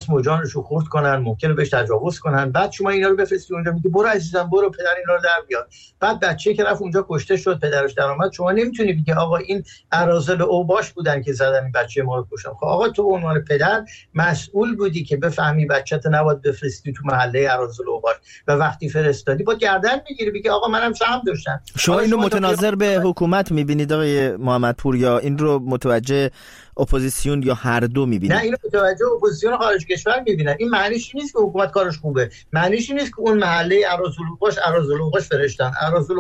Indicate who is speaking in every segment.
Speaker 1: جسم و جانش رو خرد کنن، ممکنه بهش تجاوز کنن، بعد شما اینا رو بفرستی اونجا میگی برو عزیزم برو پدر اینا رو در بیار. بعد بچه که رفت اونجا کشته شد، پدرش در اومد، شما نمیتونی بگی آقا این اراذل اوباش بودن که زدن این بچه ما رو کشتن. خب آقا تو به عنوان پدر مسئول بودی که بفهمی بچه‌ت نباید بفرستی تو محله اراذل اوباش و وقتی فرستادی با گردن میگیری بگی آقا منم سهم داشتم.
Speaker 2: شما اینو متناظر به حکومت میبینید آقای محمدپور یا این رو متوجه اپوزیسیون یا هر دو میبینید؟
Speaker 1: نه، اینو متوجه اپوزیسیون خارج کشور میبینن. این معنیش نیست که حکومت کارش خوبه، معنیش نیست که اون محله اراذل اوباش فرستن. اراذل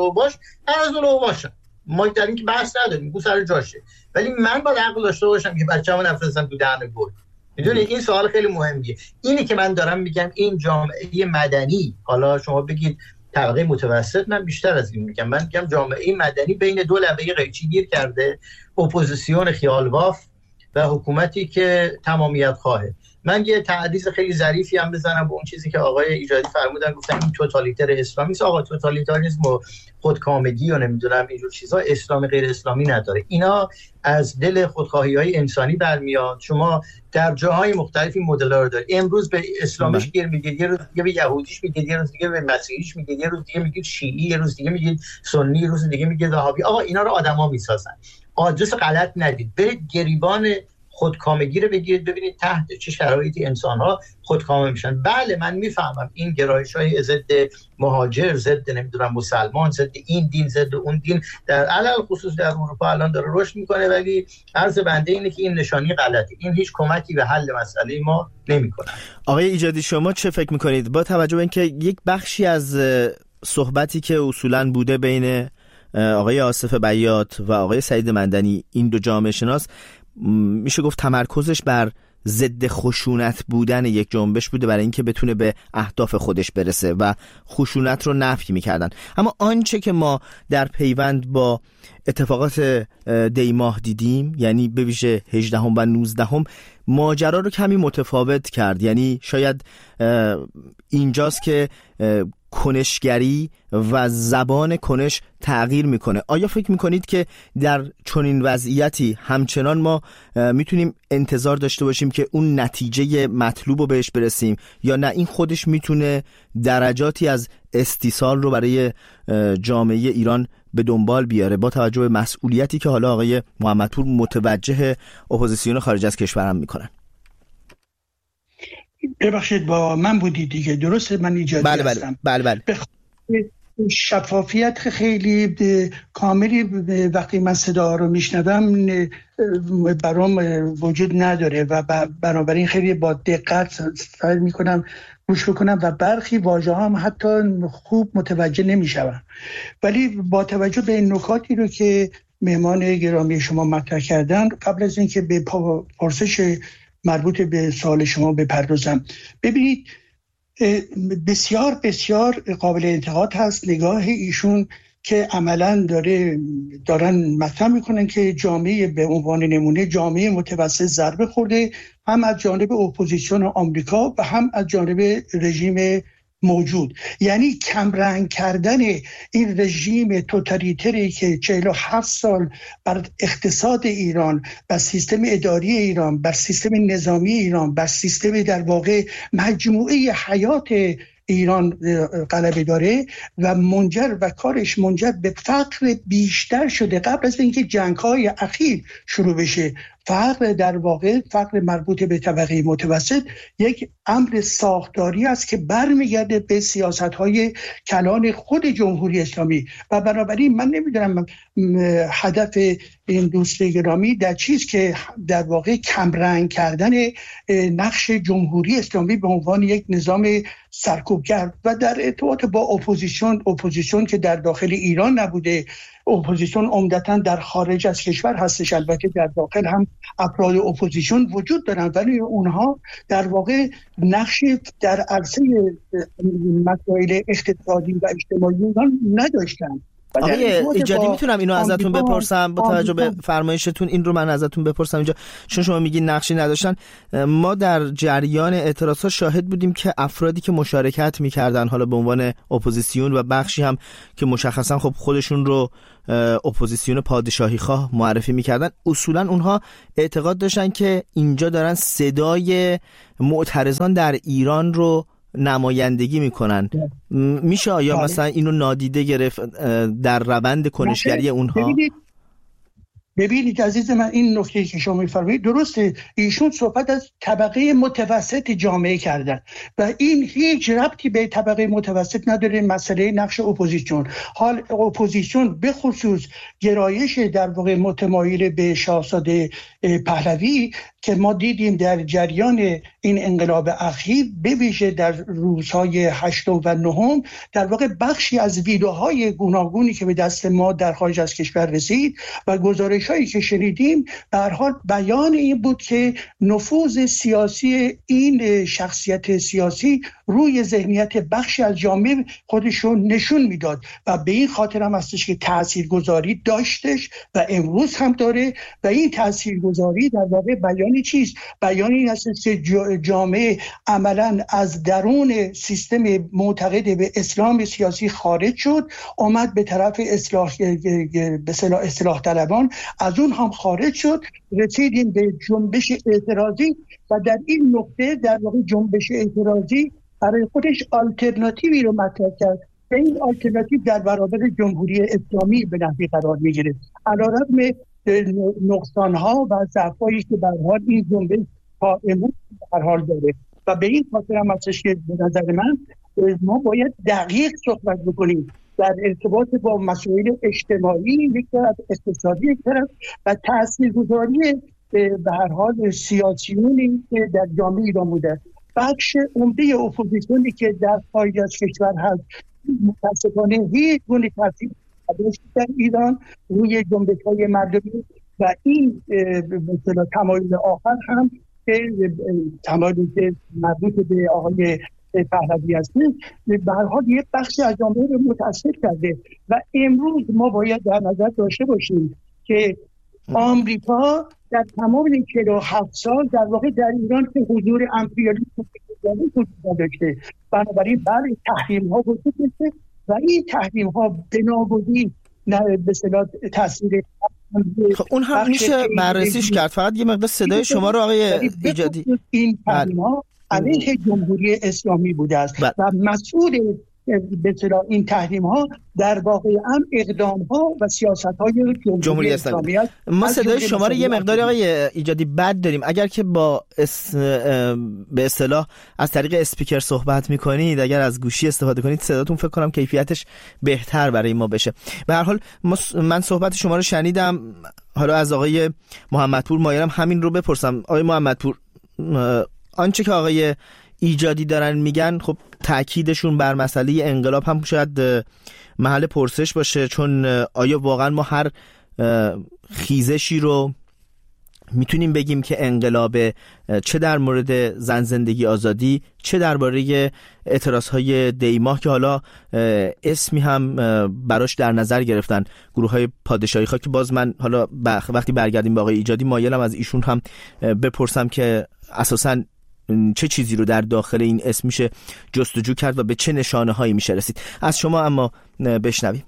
Speaker 1: اوباش ما در این که بحث نداریم، اون سر جاشه، ولی من باید عقل داشته باشم که بچه‌مو نفرستم تو دهن گل. میدونی این سوال خیلی مهمیه. اینی که من دارم میگم این جامعه مدنی، حالا شما بگید طبقه متوسط، من بیشتر از این میگم، من میگم جامعه مدنی بین دو لبه قیچی گیر کرده، اپوزیسیون خیالباف و حکومتی که تمامیت خواهه. من یه تعریض خیلی ظریفی هم بزنم به اون چیزی که آقای ایجادی فرمودن، گفتن این توتالیتر اسلامی است. آقا توتالیتاریسم و خودکامگی و نمیدونم اینجور چیزا اسلام غیر اسلامی نداره، اینا از دل خودخواهی‌های انسانی برمیاد. شما در جاهای مختلفی مدل‌ها رو دارید. امروز به اسلامیش گیر میگید، یه روز دیگه به یهودیش میگید، یه روز دیگه به مسیحیش میگید، یه روز دیگه میگید شیعی، یه روز دیگه میگید سنی، یه روز دیگه میگید وهابی. آقا اینا رو آدما میسازن. آدرس غلط ندید، برید گریبان خودکامگی رو بگیرید، ببینید تحت چه شرایطی انسان‌ها خودکامه میشن. بله من میفهمم این گرایش‌های ضد مهاجر، ضد نمیدونم مسلمان، ضد این دین، ضد اون دین در علل خصوص در اروپا الان داره رشد میکنه، ولی عرض بنده اینه که این نشانی غلطه، این هیچ کمکی به حل مسئله ما نمیکنه.
Speaker 2: آقای ایجادی شما چه فکر میکنید با توجه به اینکه یک بخشی از صحبتی که اصولاً بوده بین آقای آصف بیات و آقای سعید مندنی، این دو جامعه شناس، میشه گفت تمرکزش بر ضد خشونت بودن یک جنبش بوده برای اینکه بتونه به اهداف خودش برسه و خشونت رو نفی میکردن. اما آنچه که ما در پیوند با اتفاقات دیماه دیدیم، یعنی به ویژه 18 و 19 ماجرا رو کمی متفاوت کرد. یعنی شاید اینجاست که کنشگری و زبان کنش تغییر میکنه. آیا فکر میکنید که در چنین وضعیتی همچنان ما میتونیم انتظار داشته باشیم که اون نتیجه مطلوب رو بهش برسیم، یا نه این خودش میتونه درجاتی از استیصال رو برای جامعه ایران به دنبال بیاره با توجه به مسئولیتی که حالا آقای محمدپور متوجه اپوزیسیون خارج از کشورم میکنن؟
Speaker 3: ببخشید با من بودی دیگه، درسته؟ من ایجادی هستم.
Speaker 2: بله.
Speaker 3: شفافیت خیلی کاملی وقتی من صدا رو میشنوم برام وجود نداره و بنابراین خیلی با دقت سعی میکنم گوش بکنم و برخی واژه هم حتی خوب متوجه نمیشم. ولی با توجه به این نکاتی رو که مهمان گرامی شما مطرح کردن، قبل از اینکه به پرسش مربوط به سوال شما بپردازم، ببینید بسیار بسیار قابل انتقاد هست نگاه ایشون که عملاً دارن مطرح میکنن که جامعه به عنوان نمونه جامعه متوسط ضربه خورده، هم از جانب اپوزیسیون آمریکا و هم از جانب رژیم موجود. یعنی کمرنگ کردن این رژیم توتالیتری که 47 سال بر اقتصاد ایران، بر سیستم اداری ایران، بر سیستم نظامی ایران، بر سیستم در واقع مجموعه حیات ایران غلبه داره و کارش منجر به فقر بیشتر شده. قبل از اینکه جنگ‌های اخیر شروع بشه، فقر در واقع فقر مربوط به طبقه متوسط یک امر ساختاری است که برمیگرده به سیاست‌های کلان خود جمهوری اسلامی و بنابراین من نمیدونم هدف این دوست گرامی در چیز که در واقع کمرنگ کردن نقش جمهوری اسلامی به عنوان یک نظام سرکوبگر و در ارتباط با اپوزیسیون که در داخل ایران نبوده، اپوزیسیون عمدتاً در خارج از کشور هستش، البته در داخل هم افراد اپوزیسیون وجود دارن ولی اونها در واقع نقش در عرصه مسائل اقتصادی و اجتماعی نداشتن
Speaker 2: آقای ایجادی میتونم اینو ازتون بپرسم با توجه به فرمایشتون؟ این رو من ازتون بپرسم اینجا، چون شما میگین نقشی نداشتن. ما در جریان اعتراضات شاهد بودیم که افرادی که مشارکت میکردن حالا به عنوان اپوزیسیون و بخشی هم که مشخصا خب خودشون رو اپوزیسیون پادشاهی خواه معرفی میکردن، اصولا اونها اعتقاد داشتن که اینجا دارن صدای معترضان در ایران رو نمایندگی میکنن. میشه آیا مثلا اینو نادیده گرفت در روند کنشگری اونها؟
Speaker 3: ببینید عزیز من، این نکته که شما می‌فرمایید درسته. ایشون صحبت از طبقه متوسط جامعه کردن و این هیچ ربطی به طبقه متوسط نداره. مسئله نقش اپوزیسیون، حال اپوزیسیون به خصوص گرایش در واقع متمایل به شاهزاده پهلوی که ما دیدیم در جریان این انقلاب اخیر، به ویژه در روزهای 8 و 9 در واقع بخشی از ویدیوهای گوناگونی که به دست ما در خارج از کشور رسید و گزارش‌هایی که شنیدیم، به هر حال بیان این بود که نفوذ سیاسی این شخصیت سیاسی روی ذهنیت بخشی از جامعه خودشون نشون میداد و به این خاطر هم هستش که تاثیرگذاری داشتش و امروز هم داره. و این تاثیرگذاری در واقع بیانی چیست؟ بیانی این هستش که جامعه عملاً از درون سیستم معتقد به اسلام سیاسی خارج شد، آمد به طرف اصلاح طلبان، از اون هم خارج شد، رسیدیم به جنبش اعتراضی و در این نقطه در واقع جنبش اعتراضی برای خودش آلترناتیوی رو مطرح کرد و این آلترناتیو در برابر جمهوری اسلامی به نحوی قرار میگیره، علیرغم نقصان‌ها و ضعف‌هایی که به هر حال این جنبش تا امروز به هر حال داره. و به این خاطر هم هستش که به نظر من ما باید دقیق صحبت بکنیم در ارتباط با مسائل اجتماعی یک طرف، اقتصادی یک طرف و تاثیرگذاری به هر حال سیاسیونی که در جامعه ایران بوده. بخش عمده اپوزیسیونی که در خارج از کشور هست متاسفانه هیچ گونه تاثیر نداشته در ایران روی جنبش‌های مردمی و این مثلا تمایل آخر هم که تمایلی که مربوط به آقای پهلوی هست به هر حال یک بخشی از جامعه رو متاثر کرده و امروز ما باید در نظر داشته باشیم که آمریکا در تمام این 47 سال در واقع در ایران که حضور امپریالیسم وجود داشته، بنابراین برای تحریم ها وجود داشته و این تحریم ها بنابودی به اصطلاح تاثیر
Speaker 2: اون هم میشه بررسیش کرد. فقط یه مقدار صدای شما رو آقای ایجادی،
Speaker 3: این تحریم ها علیه جمهوری اسلامی بوده است و مسئول به اصطلاح این تحریم ها در واقع هم اقدام ها و سیاست های جمهوری اسلامی است.
Speaker 2: ما صدای شما رو یه مقداری آقای ایجادی بد داریم. اگر که با به اصطلاح از طریق اسپیکر صحبت میکنید، اگر از گوشی استفاده کنید، صداتون فکر کنم کیفیتش بهتر برای ما بشه. به هر حال من صحبت شما رو شنیدم. حالا از آقای محمدپور مایلم همین رو بپرسم. آقای محمدپور، آنچه که آقای ایجادی دارن میگن خب تأکیدشون بر مسئله انقلاب هم شاید محل پرسش باشه، چون آیا واقعا ما هر خیزشی رو میتونیم بگیم که انقلاب، چه در مورد زن زندگی آزادی، چه درباره اعتراضهای دیماه که حالا اسمی هم براش در نظر گرفتن گروه‌های پادشاهی خواه، که باز من حالا وقتی برگردیم به آقای ایجادی مایلم از ایشون هم بپرسم که اساساً چه چیزی رو در داخل این اسم میشه جستجو کرد و به چه نشانه هایی میشه رسید. از شما اما بشنویم.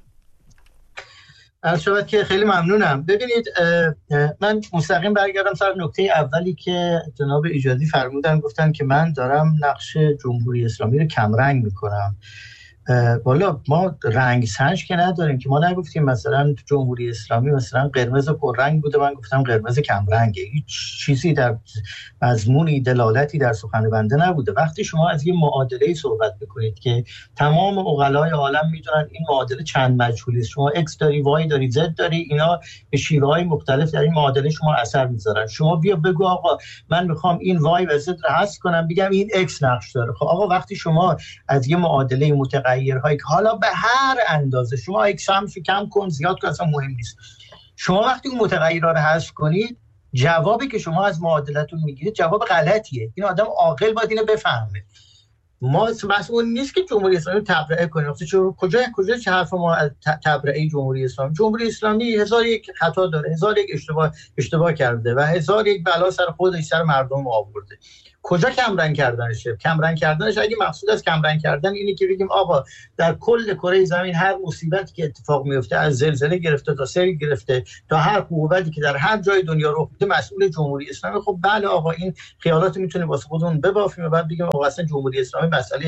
Speaker 1: از شما که خیلی ممنونم. ببینید من مستقیم برگردم سر نکته اولی که جناب ایجادی فرمودن، گفتن که من دارم نقش جمهوری اسلامی رو کمرنگ میکنم. والا ما رنگ سنج که نداریم که، ما نگفتیم مثلا جمهوری اسلامی مثلا قرمز پررنگ بوده من گفتم قرمز کمرنگه. هیچ چیزی در مضمونی دلالتی در سخن بنده نبوده. وقتی شما از یه معادله صحبت بکنید که تمام عقلای عالم میدونن این معادله چند مجهولی است، شما x داری، y داری، z داری، اینا به شیوه‌های مختلف در این معادله شما اثر میذارن. شما بیا بگو آقا من میخوام این y و z رو حذف کنم، بگم این x نقش داره. خب آقا وقتی شما از یه معادله متغیرهایی که حالا به هر اندازه شما x هم کم کن زیاد کن اصلا مهم نیست، شما وقتی اون متغیرها رو حذف کنید، جوابی که شما از معادلتون میگیرید جواب غلطیه. این آدم عاقل باید اینو بفهمه. ما مسئول نیست که جمهوری اسلامی تبرئه کنیم. کجا چه حرف ما از تبرئه جمهوری اسلامی؟ جمهوری اسلامی هزار یک خطا داره، هزار یک اشتباه کرده و هزار یک بلا سر خودش سر مردم آورده. کجا کمرنگ کردنشه؟ کمرنگ کردنش اگه مقصود از کمرنگ کردن اینه که بگیم آقا در کل کره زمین هر مصیبتی که اتفاق میفته، از زلزله گرفته تا سیل گرفته تا هر قوتی که در هر جای دنیا رخ بده، مسئول جمهوری اسلامی. خب بله آقا، این خیالات میتونه واسه خودمون ببافیم و بعد بگیم آقا اصلا جمهوری اسلامی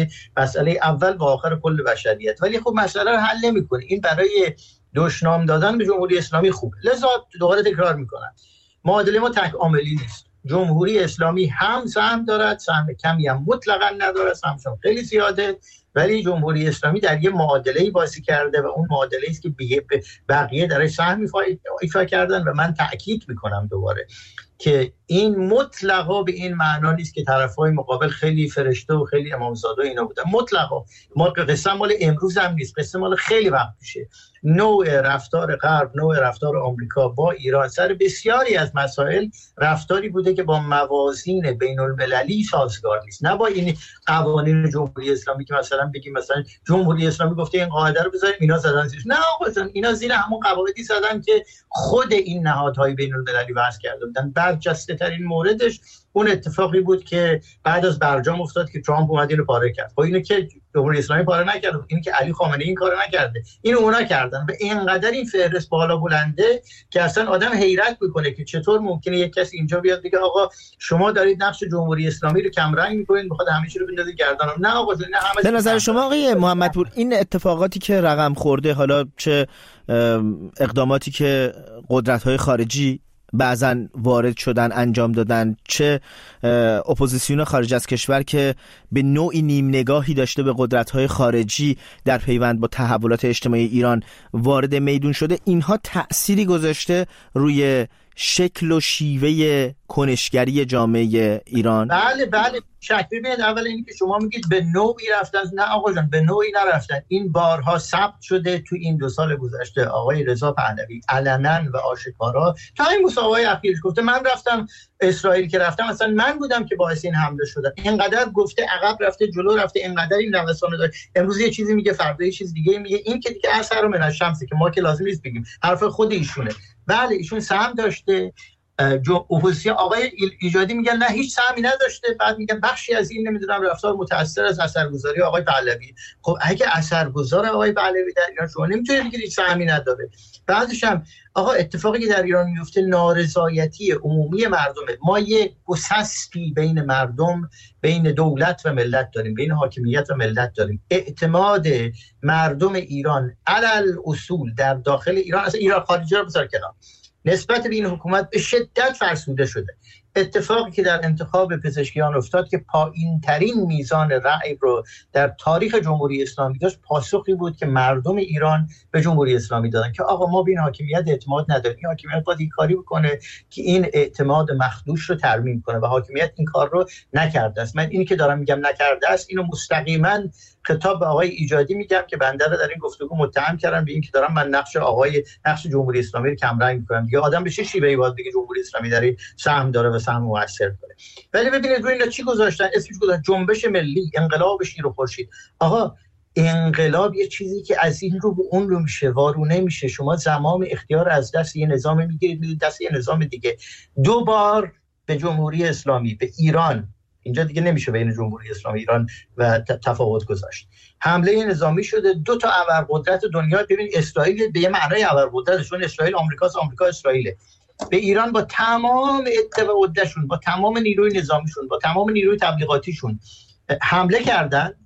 Speaker 1: مسئله اول و آخر کل بشریت، ولی خب مسئله رو حل نمیکنه. این برای دشنام دادن به جمهوری اسلامی خوبه. لذا دوباره تکرار میکنم، معادله ما تک عاملی نیست. جمهوری اسلامی هم سهم دارد، سهم کمی هم مطلقاً ندارد، سهمشون خیلی زیاده، ولی جمهوری اسلامی در یه معادله‌ای بازی کرده و اون معادله‌ای است که بقیه درش سهم ایفا کردن و من تأکید میکنم دوباره که این مطلقا به این معنا نیست که طرفای مقابل خیلی فرشته و خیلی امامزاده و اینا بودن. مطلقا ما قصه مال امروز هم نیست، قصه مال خیلی وقت پیشه. نوع رفتار غرب، نوع رفتار آمریکا با ایران سر بسیاری از مسائل رفتاری بوده که با موازین بین المللی سازگار نیست، نه با این قوانین جمهوری اسلامی که مثلا بگیم مثلا جمهوری اسلامی گفته این قاعده رو بذاریم اینا زدن زیرش. نه آقا، اینا زیر همون قواعدی زدن که خود این نهادهای بین المللی وضع کرده بودن. برجسته ترین موردش اون اتفاقی بود که بعد از برجام افتاد که ترامپ اومد اینو پاره کرد. خب اینو که جمهوری اسلامی پاره نکرد، اینو که علی خامنه‌ای این کارو نکرده، اینو اونا کردن. و اینقدر این فهرست بالا بلنده که اصلا آدم حیرت میکنه که چطور ممکنه یک کسی اینجا بیاد بگه آقا شما دارید نقش جمهوری اسلامی رو کمرنگ میکنید، میخواد همه چی رو بندازید گردن. نه آقا، نه همه.
Speaker 2: به نظر شما آقای محمدپور این اتفاقاتی که رقم خورده، حالا چه اقداماتی که قدرت‌های خارجی بعضا وارد شدن انجام دادن، چه اپوزیسیون خارج از کشور که به نوعی نیم نگاهی داشته به قدرت‌های خارجی در پیوند با تحولات اجتماعی ایران وارد میدون شده، اینها تأثیری گذاشته روی شکل و شیوه کنشگری جامعه ایران؟
Speaker 1: بله شک. ببینید، اول اینکه شما میگید به نوعی رفتن، نه آقا جان، به نوعی نرفتن. این بارها ثبت شده تو این 2 سال گذشته. آقای رضا پهلوی علنا و آشکارا تا این مسابقه اخیرش گفته من رفتم اسرائیل، که رفتم اصلا من بودم که باعث این حمله شده. اینقدر گفته عقب رفته جلو رفته، اینقدر این نوسان داره، امروز یه چیزی میگه فردا یه چیز دیگه میگه. این که دیگه اثر من الشمس که ما که لازم نیست بگیم، حرف خود ایشونه. بله ایشون سهم داشته. اپوزیسیون آقای ایجادی میگن نه هیچ سهمی نداشته، بعد میگن بخشی از این نمیدونم رفتار متأثر از اثرگذاری آقای پهلوی. خب اگه اثرگذار آقای پهلوی در ایران، شما نمیتونید بگید هیچ سهمی نداره. بعدش هم آقا اتفاقی که در ایران میفته نارضایتی عمومی مردمه. ما یک گسستی بین مردم، بین دولت و ملت داریم، بین حاکمیت و ملت داریم. اعتماد مردم ایران علل اصول در داخل ایران، اصلا ایران خارجی رو بذار کنار، نسبت به این حکومت به شدت فرسوده شده. اتفاقی که در انتخاب پزشکیان افتاد که پایین ترین میزان رأی رو در تاریخ جمهوری اسلامی داشت، پاسخی بود که مردم ایران به جمهوری اسلامی دادن که آقا ما به این حاکمیت اعتماد نداریم، این حاکمیت باید این کاری بکنه که این اعتماد مخدوش رو ترمیم کنه و حاکمیت این کار رو نکرده است. من اینی که دارم میگم نکرده است، اینو مستقیما خطاب به آقای ایجادی میگم که بنده رو در این گفتگو متهم کردن به این که دارم من نقش جمهوری اسلامی رو کمرنگ میکنم. دیگه آدم به چه شیوهی باید بگه جمهوری اسلامی در این سهم داره و سهم مؤثر داره؟ ولی ببینید روی اینا چی گذاشتن، اسمش گذاشتن جنبش ملی، انقلاب شیر و خورشید. آقا انقلاب یه چیزی که از این رو به اون رو میشه، وارونه میشه. شما زمام اختیار از دست یه نظام میگیرید دست یه نظام دیگه. 2 بار به جمهوری اسلامی، به ایران، اینجا دیگه نمیشه بین جمهوری اسلامی ایران و تفاوت گذاشت، حمله نظامی شده. 2 تا ابرقدرت دنیا، ببین اسرائیل به یه معنای ابرقدرتشون، اسرائیل آمریکاست، آمریکا اسرائیل، به ایران با تمام عده و عده‌شون، با تمام نیروی نظامیشون، با تمام نیروی تبلیغاتیشون حمله کردن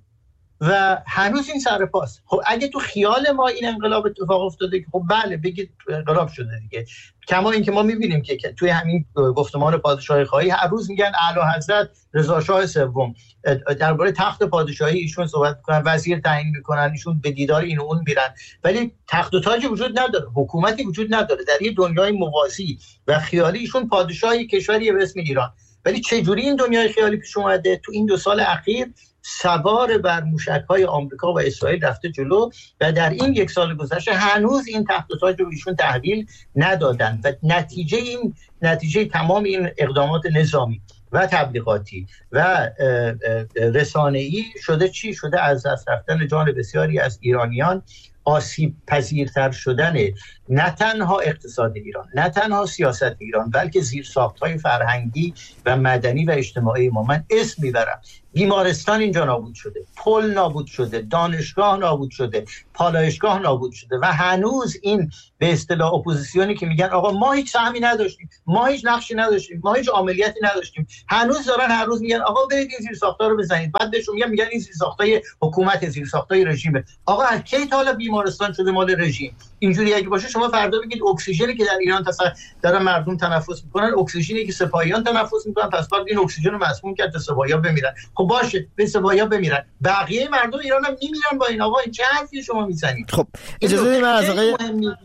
Speaker 1: و هنوز این سر پاست. خب اگه تو خیال ما این انقلاب اتفاق افتاده، خب بله بگید انقلاب شده دیگه. کما اینکه ما می‌بینیم که توی همین گفتمان پادشاهی خواهی هر روز میگن اعلی حضرت رضا شاه سوم درباره تخت پادشاهی ایشون صحبت میکنن، وزیر تعیین میکنن، ایشون به دیدار این و اون میرن، ولی تخت و تاجی وجود نداره، حکومتی وجود نداره. در یه دنیای موازی و خیالی ایشون پادشاهی کشوری به اسم ایران. ولی چه جوری این دنیای خیالی پیش اومده؟ تو این 2 سال اخیر سوار بر موشک‌های آمریکا و اسرائیل رفته جلو و در این 1 سال گذشته هنوز این تخت و تاج رو ایشون تحویل ندادن و نتیجه تمام این اقدامات نظامی و تبلیغاتی و رسانه‌ای شده چی؟ شده از دست رفتن جان بسیاری از ایرانیان، آسیب پذیرتر شدن نه تنها اقتصاد ایران، نه تنها سیاست ایران، بلکه زیرساخت‌های فرهنگی و مدنی و اجتماعی ما. من اسم میبرم، بیمارستان اینجا نابود شده، پل نابود شده، دانشگاه نابود شده، پالایشگاه نابود شده و هنوز این به اصطلاح اپوزیسیونی که میگن آقا ما هیچ سهمی نداشتیم، ما هیچ نقشی نداشتیم، ما هیچ عملیاتی نداشتیم، هنوز دارن هر روز میگن آقا برید این زیرساخت‌ها رو بزنید. بعد بهشون میگن این زیرساخت‌های حکومت، زیرساخت‌های رژیمه. آقا از کی تا حالا بیمارستان شده مال رژیم؟ اینجوری اگه باشه شما فردا بگید اکسیژنی که در ایران دارن مردم تنفس میکنن اکسیژنی که سپاهیان تنفس میکنن، پس بعد این اکسیژن رو مسموم کرد تا سپاهیان بمیرن. خب باشه به سپاهیان بمیرن، بقیه مردم ایران هم میمیرن با این. آقا این چه حرفی شما میزنید؟
Speaker 2: خب اجازه بدید من از آقای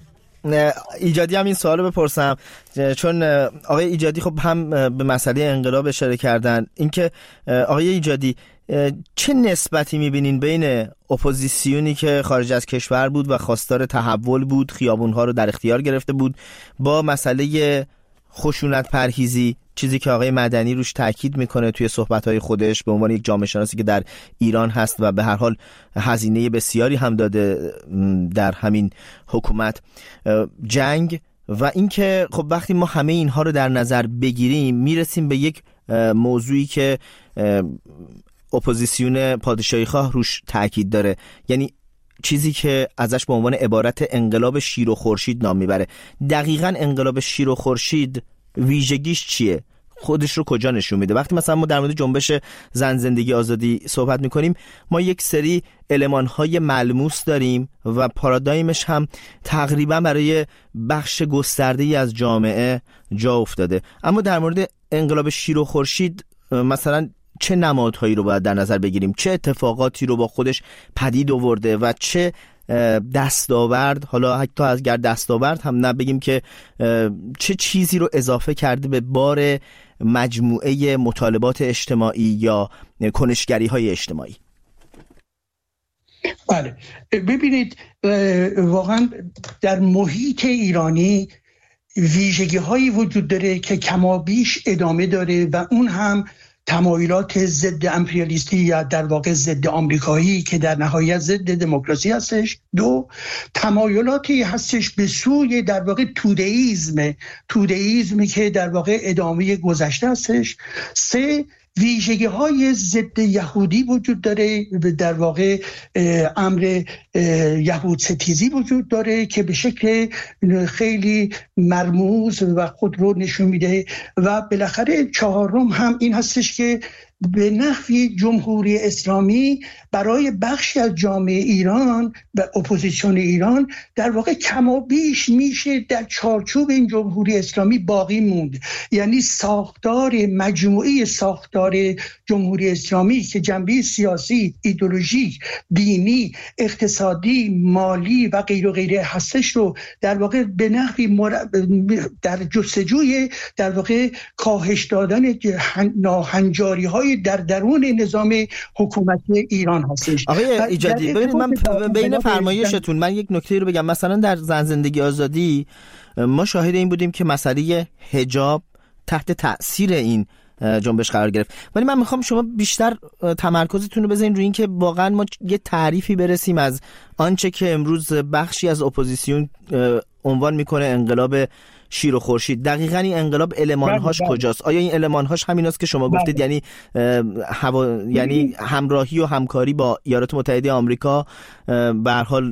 Speaker 2: ایجادی هم این سوالو بپرسم، چون آقای ایجادی خب هم به مسئله انقلاب اشاره کردن. اینکه آقای ایجادی چه نسبتی میبینین بین اپوزیسیونی که خارج از کشور بود و خواستار تحول بود، خیابونها رو در اختیار گرفته بود، با مسئله خشونت پرهیزی، چیزی که آقای مدنی روش تاکید میکنه توی صحبت‌های خودش به عنوان یک جامعه شناسی که در ایران هست و به هر حال هزینه بسیاری هم داده در همین حکومت جنگ، و اینکه خب وقتی ما همه اینها رو در نظر بگیریم میرسیم به یک موضوعی که اپوزیسیون پادشاهی خواه روش تاکید داره، یعنی چیزی که ازش به عنوان عبارت انقلاب شیر و خورشید نام میبره. دقیقاً انقلاب شیر و خورشید ویژگیش چیه؟ خودش رو کجا نشون میده؟ وقتی مثلا ما در مورد جنبش زن زندگی آزادی صحبت میکنیم، ما یک سری المان‌های ملموس داریم و پارادایمش هم تقریبا برای بخش گسترده‌ای از جامعه جا افتاده. اما در مورد انقلاب شیر و خورشید مثلا چه نمادهایی رو باید در نظر بگیریم؟ چه اتفاقاتی رو با خودش پدید آورده و چه دستاورد، حالا حتی اگر دستاورد هم نبگیم که چه چیزی رو اضافه کرده به بار مجموعه مطالبات اجتماعی یا کنشگری های اجتماعی؟
Speaker 3: بله، ببینید واقعا در محیط ایرانی ویژگی هایی وجود داره که کمابیش ادامه داره و اون هم تمایلات ضد امپریالیستی یا در واقع ضد آمریکایی که در نهایت ضد دموکراسی هستش. دو، تمایلاتی هستش به سوی در واقع تودئیسمی که در واقع ادامه گذشته هستش. سه، ویژگی های ضد یهودی وجود داره، در واقع امر یهود ستیزی وجود داره که به شکل خیلی مرموز و خود رو نشون میده. و بالاخره چهارم هم این هستش که به نحوی جمهوری اسلامی برای بخشی از جامعه ایران و اپوزیسیون ایران در واقع کم و بیش میشه در چارچوب این جمهوری اسلامی باقی موند. یعنی مجموعه ساختار جمهوری اسلامی که جنبه سیاسی، ایدئولوژیک، دینی، اقتصادی، مالی و غیر و غیره هستش رو در واقع به نحوی در جستجوی در واقع کاهش دادن ناهنجاری های در درون نظام حکومتی ایران هستش.
Speaker 2: آقای ایجادی ببینید، من بین فرمایشتون من یک نکته رو بگم. مثلا در زن زندگی آزادی ما شاهد این بودیم که مسئله حجاب تحت تأثیر این جنبش قرار گرفت، ولی من میخوام شما بیشتر تمرکزتون رو بذارین روی این که واقعا ما یه تعریفی برسیم از آنچه که امروز بخشی از اپوزیسیون عنوان میکنه انقلاب شیر و خورشید. دقیقاً این انقلاب المان‌هاش کجاست؟ آیا این المان‌هاش همیناست که شما گفتید؟ یعنی یعنی همراهی و همکاری با ایالات متحده آمریکا به هر حال؟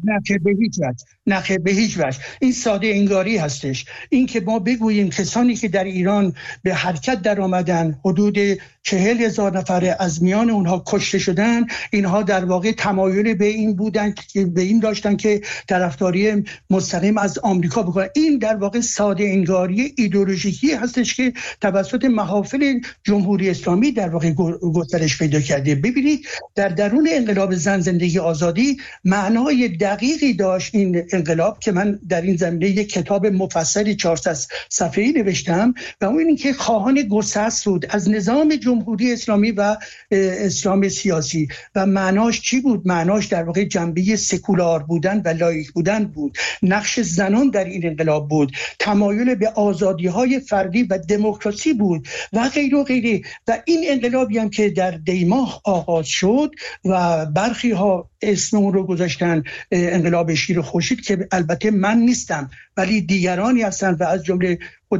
Speaker 2: نه به هیچ وجه. این ساده انگاری هستش. این که ما بگوییم کسانی که در ایران به حرکت در آمدن حدود 40,000 نفر از میان اونها کشته شدن، اینها در واقع تمایل به این بودن که به این داشتن که طرفداری مستقیم از آمریکا بکنن. این در واقع ساده انگاری ایدئولوژیکی هستش که توسط محافل جمهوری اسلامی در واقع گسترش پیدا کرده. ببینید در درون انقلاب زن زندگی آزادی معنای دقیقی داشت این
Speaker 3: انقلاب که من در این زمینه یک کتاب مفصلی 400 صفحه‌ای نوشتم و اون این که خواهان گسست بود از نظام جمهوری اسلامی و اسلام سیاسی. و معناش چی بود؟ معناش در واقع جنبه سکولار بودن و لایق بودن بود. نقش زنان در این انقلاب بود، تمایل به آزادی‌های فردی و دموکراسی بود و غیره و غیره. و این انقلابی هم که در دیماه آغاز شد و برخی ها اسم اون رو گذاشتن انقلاب شیر خورشید که البته من نیستم ولی دیگرانی هستن و از جمله خود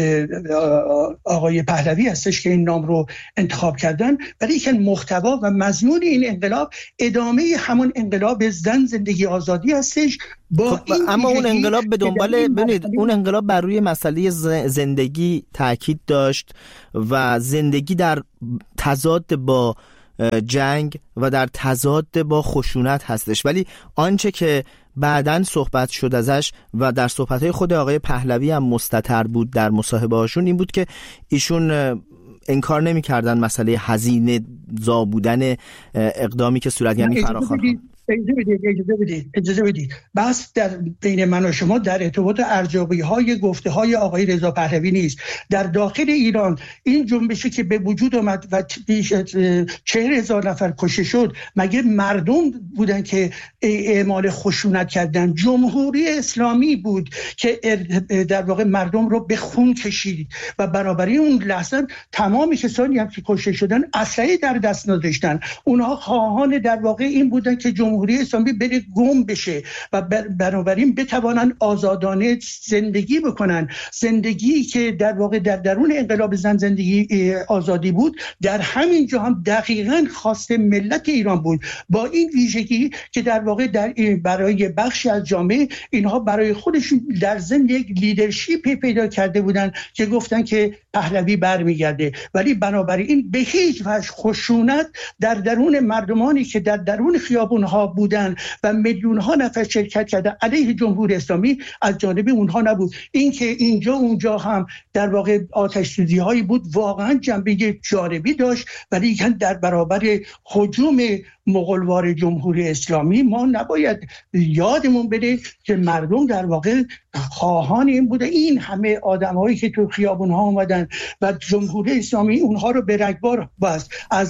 Speaker 3: آقای پهلوی هستش که این نام رو انتخاب کردن. ولی که محتوا و مضمون این انقلاب ادامه همون انقلاب زن زندگی آزادی هستش. با
Speaker 2: اما اون انقلاب به دنبال ببینید اون انقلاب بر روی مسئله زندگی تاکید داشت و زندگی در تضاد با جنگ و در تضاد با خشونت هستش. ولی آنچه که بعداً صحبت شد ازش و در صحبت‌های خود آقای پهلوی هم مستتر بود در مصاحبه‌هاشون این بود که ایشون انکار نمی‌کردن مسئله هزینه زا بودن اقدامی که صورت یعنی فراخوان.
Speaker 3: اجازه بدید بس در بین من و شما در ارتباط ارزیابی‌های گفته‌های آقای رضا پهلوی نیست. در داخل ایران این جنبشی که به وجود آمد و بیش از 40,000 نفر کشته شد مگه مردم بودن که اعمال خشونت کردن؟ جمهوری اسلامی بود که در واقع مردم رو به خون کشید و بنابراین اون لحظه تمام کسانی هم که کشته شدن اسلحه در دست نداشتن. اونها خواهان در واقع این بودن که جمهوری اسلامی بره گم بشه و بنابراین بتوانن آزادانه زندگی بکنن. زندگی که در واقع در درون انقلاب زن زندگی آزادی بود در همین جا هم دقیقاً خواست ملت ایران بود، با این ویژگی که در واقع برای بخشی از جامعه اینها برای خودشون در ضمن یک لیدرشیپ پیدا کرده بودن که گفتن که پهلوی برمیگرده. ولی بنابراین به هیچ وجه خشونت در درون مردمانی که در درون خیابونها بودن و میلیون ها نفر شرکت کردن علیه جمهوری اسلامی از جانب اونها نبود. این که اینجا اونجا هم در واقع آتش سوزی هایی بود واقعا جنبه جانبی داشت، ولی در برابر هجوم مغولوار جمهوری اسلامی ما نباید یادمون بره که مردم در واقع خواهان این بوده. این همه آدمایی که تو خیابونها اومدن و جمهوری اسلامی اونها رو به رگبار بست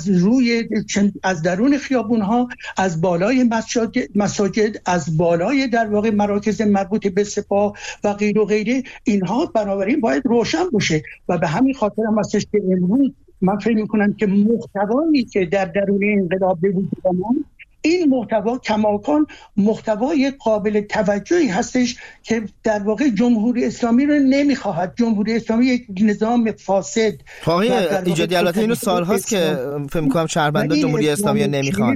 Speaker 3: از درون خیابونها، از بالای مساجد، از بالای در واقع مراکز مربوط به سپاه و غیر و غیره. اینها بنابراین باید روشن باشه و به همین خاطر هم هستش که امروز من فکر می‌کنم که محتوایی که در درون انقلاب به وجود آمد این محتوا کماکان محتوای قابل توجهی هستش که در واقع جمهوری اسلامی رو نمیخواهد. جمهوری اسلامی یک نظام فاسد.
Speaker 2: آقای ایجادی البته اینو سال‌هاست که فکر می‌کنم شهروندان جمهوری اسلامی رو نمیخوان.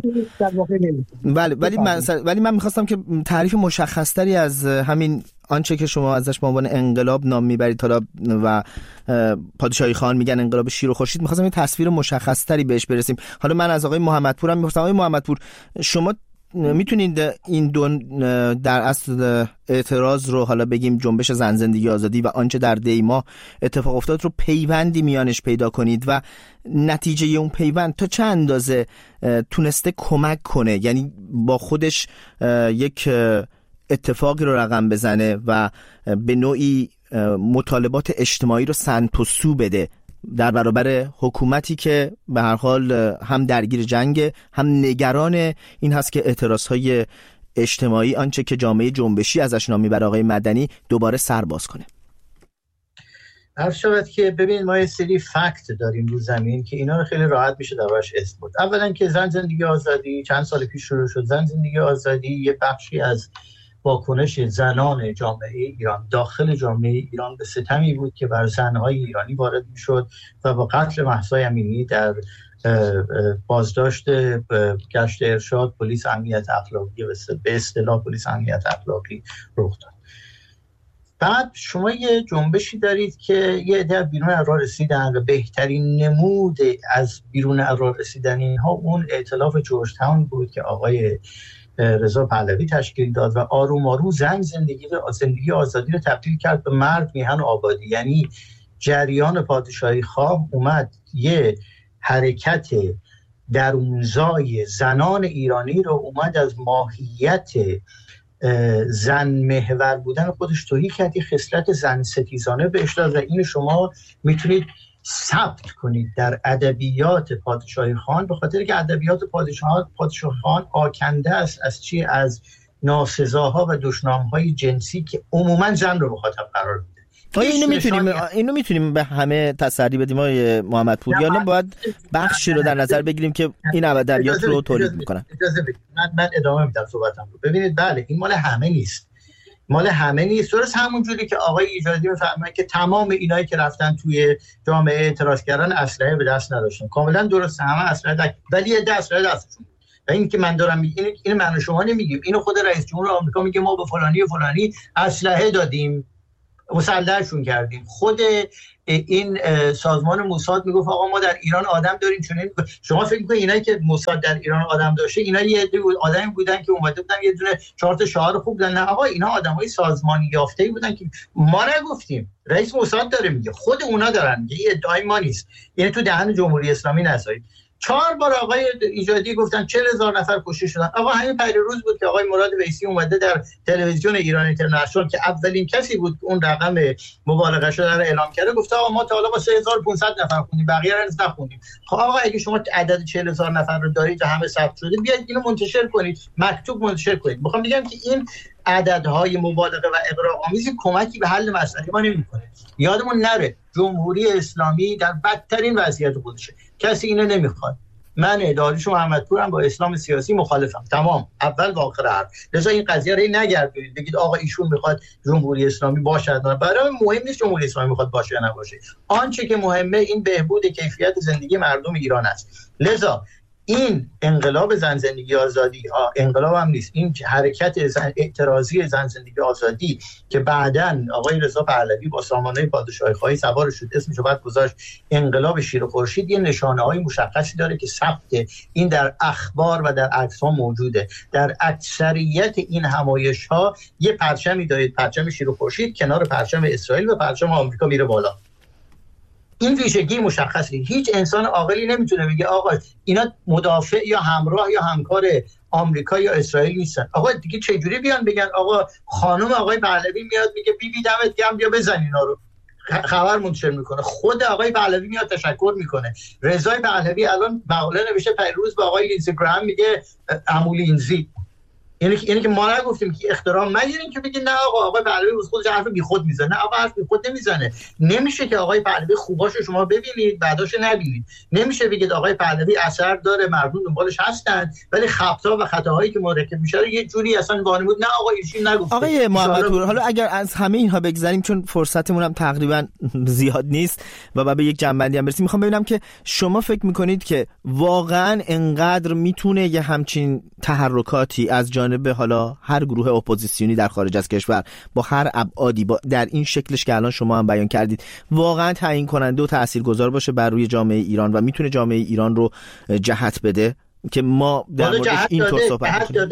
Speaker 2: ولی من می‌خواستم که تعریف مشخص‌تری از همین آنچه که شما ازش به عنوان انقلاب نام میبرید حالا و پادشاهی خان میگن انقلاب شیر و خورشید، می‌خواستم یه تصویر مشخص‌تری بهش برسیم. حالا من از آقای محمدپورم می‌پرسم. آقای محمدپور، شما میتونید این دو در اصل اعتراض رو حالا بگیم جنبش زن زندگی آزادی و آنچه در دیما اتفاق افتاد رو پیوندی میانش پیدا کنید و نتیجه اون پیوند تا چه اندازه تونسته کمک کنه، یعنی با خودش یک اتفاقی رو رقم بزنه و به نوعی مطالبات اجتماعی رو سمت و سو بده در برابر حکومتی که به هر حال هم درگیر جنگ هم نگران این هست که اعتراضهای اجتماعی آنچه که جامعه جنبشی ازش نام میبره آقای مدنی دوباره سر باز کنه.
Speaker 1: عرض شود که ببین ما یه سری فکت داریم رو زمین که اینا رو خیلی راحت میشه دربارش اسم برد. اولا که زن زندگی آزادی چند سال پیش شروع شد. زن زندگی آزادی یه بخشی از واکنش زنان جامعه ایران داخل جامعه ایران به ستمی بود که بر زنهای ایرانی وارد میشد و با قتل مهسا امینی در بازداشت گشت ارشاد پلیس امنیت اخلاقی به اصطلاح پلیس امنیت اخلاقی رخ داد. بعد شما یه جنبشی دارید که یه عده بیرون از راه رسیدن و بهترین نمود از بیرون از راه رسیدن اینها اون ائتلاف جورج تاون بود که آقای رضا پهلوی تشکیل داد و آروم آروم زن زندگی آزادی رو تبدیل کرد به مرد میهن و آبادی. یعنی جریان پادشاهی خواه اومد یه حرکت درونزای زنان ایرانی رو اومد از ماهیت زن محور بودن خودش توهی کرد، یه خصلت زن ستیزانه بهش داد و این شما میتونید ثبت کنید در ادبیات پادشاهی خان، به خاطر که ادبیات پادشاهی خان آکنده است از چی؟ از ناسزاها و دشنامهای جنسی که عموما زن رو مخاطب قرار میده.
Speaker 2: اینو میتونیم به همه تسری بدیم آقای محمدپور، یا نه باید بخشی رو در نظر بگیریم که این ادبیات رو تولید میکنن؟
Speaker 1: اجازه بدید من ادامه میدم صحبتم رو. ببینید بله این مال همه نیست، درست همون جوری که آقای ایجادی میفهمه که تمام اینایی که رفتن توی جامعه اعتراض کردن اسلحه به دست نداشتن، کاملا درسته، همه اسلحه ولی یه اسلحه دستشون. و این که من دارم میگم این من و شما نمیگیم، اینو خود رئیس جمهور آمریکا میگه ما به فلانی و فلانی اسلحه دادیم، مسلحشون کردیم. خود این سازمان موساد میگفت آقا ما در ایران آدم داریم. چون شما فکر میکنید اینایی که موساد در ایران آدم داشته اینا یه عده آدمی بودن که اومده بودن یه دونه 4 تا شعار خوب دادن؟ نه آقا، اینا آدمای سازمانی یافته‌ای بودن که ما نگفتیم، رئیس موساد داره میگه، خود اونا دارن میگه، این ادعای ما نیست. یعنی تو دهن جمهوری اسلامی نذارید. 4 بار آقای ایجادی گفتن 40,000 نفر کشته شدن. آقا همین پیروز بود که آقای مراد ویسی اومده در تلویزیون ایران اینترنشنال که اولین کسی بود اون رقم مبالغه شده رو اعلام کرده، گفته آقا ما تا حالا با 3500 نفر خوندیم، بقیه رو نخوندیم. خب آقا اگه شما عدد 40,000 نفر رو دارید و همه ثبت شده، بیاید اینو منتشر کنید، مکتوب منتشر کنید. میخوام بگم که این عددهای مبالغه و اغراق‌آمیز کمکی به حل مسئله ما نمی‌کنه. یادمون نره جمهوری اسلامی در بدترین وضعیت خودشه، کسی اینو نمیخواد. من داریوش محمدپورم با اسلام سیاسی مخالفم، تمام، اول و آخر حرف. لذا این قضیه رو نگردونید بگید آقا ایشون میخواد جمهوری اسلامی باشه. برای مهم نیست جمهوری اسلامی میخواد باشه یا نباشه، آنچه که مهمه این بهبود کیفیت زندگی مردم ایران است. لذا این انقلاب زن زندگی آزادی، انقلاب هم نیست، این حرکت اعتراضی زن زندگی آزادی که بعداً آقای رضا پهلوی با سامانه پادشاهی خواهی سوار شد، اسمش رو بعد گذاشت انقلاب شیر خورشید، یه نشانه‌های مشخصی داره که ثبت این در اخبار و در عکس‌ها موجوده. در اکثریت این همایش‌ها یه پرچمی دارید، پرچم شیر خورشید کنار پرچم اسرائیل و پرچم آمریکا میره بالا. این ویژگی مشخصی. هیچ انسان عاقلی نمیتونه بگه آقا اینا مدافع یا همراه یا همکار آمریکا یا اسرائیل نیستن. آقا دیگه چه جوری بیان بگن آقا خانم آقای پهلوی میاد میگه بی دمت گرم بیا بزن اینا رو، خبر منتشر میکنه، خود آقای پهلوی میاد تشکر میکنه. رضا پهلوی الان مقاله نوشته پیروز با آقای لینزی گرام میگه عمو لینزی. یعنی که ما نگفتیم که احترام نگیریم که بگید نه آقای پهلوی از خودش حرف بیخود میزنه. نه آقا حرف بیخود نمیزنه. نمیشه که آقای پهلوی خوباشو شما ببینید بعداشو نبینید. نمیشه بگید آقای پهلوی اثر داره مردم دنبالش هستن ولی خطا و خطاهایی که مرتکب میشه یه جوری اصلا وانمود نه آقا ایشون نگفته.
Speaker 2: آقای محمدپور حالا اگر از همه اینها بگذریم چون فرصتمون هم تقریبا زیاد نیست و بعد به یک جنبندی هم برسیم، میخوام ببینم که شما فکر میکنید که واقعا انقدر میتونه یه همچین تحرکاتی از جانب حالا هر گروه اپوزیسیونی در خارج از کشور با هر ابعادی در این شکلش که الان شما هم بیان کردید واقعا تعیین کننده و تاثیرگذار باشه بر روی جامعه ایران و میتونه جامعه ایران رو جهت بده که ما در موردش اینطور صحبت کنیم؟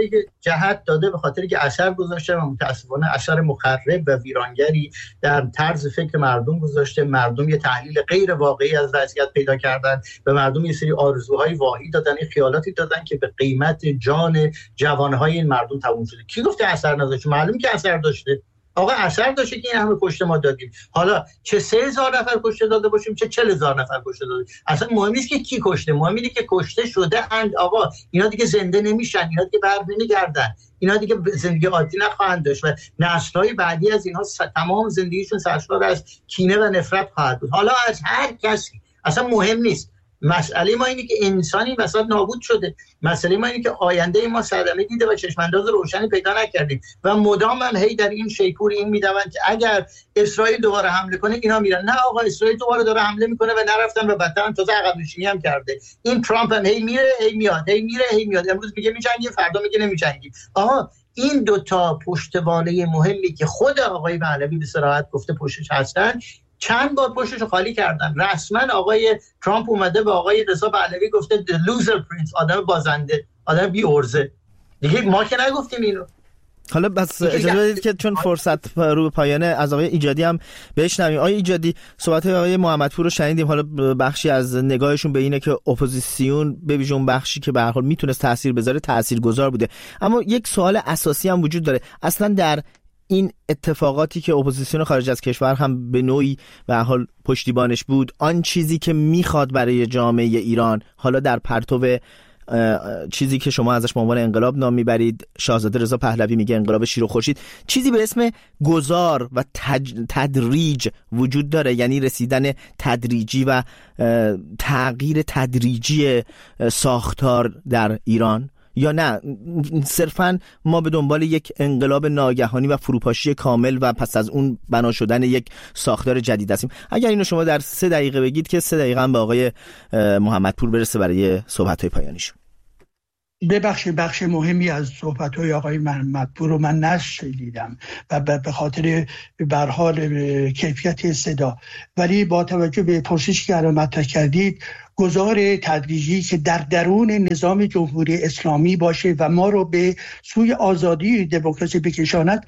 Speaker 1: جهت داده به خاطر که اثر گذاشته و متاسفانه اثر مخرب و ویرانگری در طرز فکر مردم گذاشته. مردم یه تحلیل غیر واقعی از وضعیت پیدا کردن، به مردم یه سری آرزوهای واهی دادن، یه خیالاتی دادن که به قیمت جان جوانهای این مردم تموم شده. کی گفته اثر نداشته؟ معلوم که اثر داشته. آقا اثر داشته که این همه کشته ما دادیم. حالا چه 3,000 نفر کشته داده باشیم چه 40,000 نفر کشته داده، اصلا مهم نیست که کی کشته، مهم اینه که کشته شده اند. آقا اینا دیگه زنده نمیشن، اینا دیگه بر نمیگردن، اینا دیگه زندگی عادی نخواهند داشت و نسل‌های بعدی از اینها تمام زندگیشون سرشار از کینه و نفرت خواهد بود. حالا از هر کسی اصلا مهم نیست. مسئله ما اینه که انسانی وسط نابود شده. مسئله ما اینه که آینده ما صدمه دیده و چشمانداز روشنی پیدا نکردیم و مدام هم هی در این شیپور این میدوند که اگر اسرائیل دوباره حمله کنه اینا میرن. نه آقا اسرائیل دوباره داره حمله میکنه و نرفتن و بدتر تازه عقب نشینی هم کرده. این ترامپ هم هی میره هی میاد، هی میره هی میاد. امروز میگه میجنگیم، فردا میگه نمیجنگیم. آها این دوتا پشتوانه مهمی که خود آقای پهلوی به صراحت گفته پشتش هستن چند بار پشتشو خالی کردن. رسما آقای ترامپ اومده به آقای رضا پهلوی گفته the loser prince، آدم بازنده، آدم بی ارزه. دیگه ما که نگفتیم اینو.
Speaker 2: حالا بس اجازه بدید که چون فرصت رو به پایانه از آقای ایجادی هم بشنویم. آقای ایجادی، صحبت آقای محمدپور رو شنیدیم. حالا بخشی از نگاهشون به اینه که اپوزیسیون به ویژه اون بخشی که به هر حال میتونست تاثیر بذاره تاثیرگذار بوده، اما یک سوال اساسی هم وجود داره. اصلا در این اتفاقاتی که اپوزیسیون خارج از کشور هم به نوعی به هر حال پشتیبانش بود، آن چیزی که میخواد برای جامعه ایران، حالا در پرتو چیزی که شما ازش به عنوان انقلاب نام میبرید، شاهزاده رضا پهلوی میگه انقلاب شیر و خورشید، چیزی به اسم گذار و تدریج وجود داره، یعنی رسیدن تدریجی و تغییر تدریجی ساختار در ایران، یا نه صرفاً ما به دنبال یک انقلاب ناگهانی و فروپاشی کامل و پس از اون بنا شدن یک ساختار جدید هستیم؟ اگر اینو شما در 3 دقیقه بگید که 3 دقیقه هم به آقای محمدپور برسه برای صحبت‌های پایانیشون.
Speaker 3: ببخشید بخش مهمی از صحبت‌های آقای محمدپور رو من نشنیدم و به خاطر به هر حال کیفیت صدا، ولی با توجه به پرسشی که الان مطرح کردید، گذار تدریجی که در درون نظام جمهوری اسلامی باشه و ما رو به سوی آزادی دموکراسی بکشاند،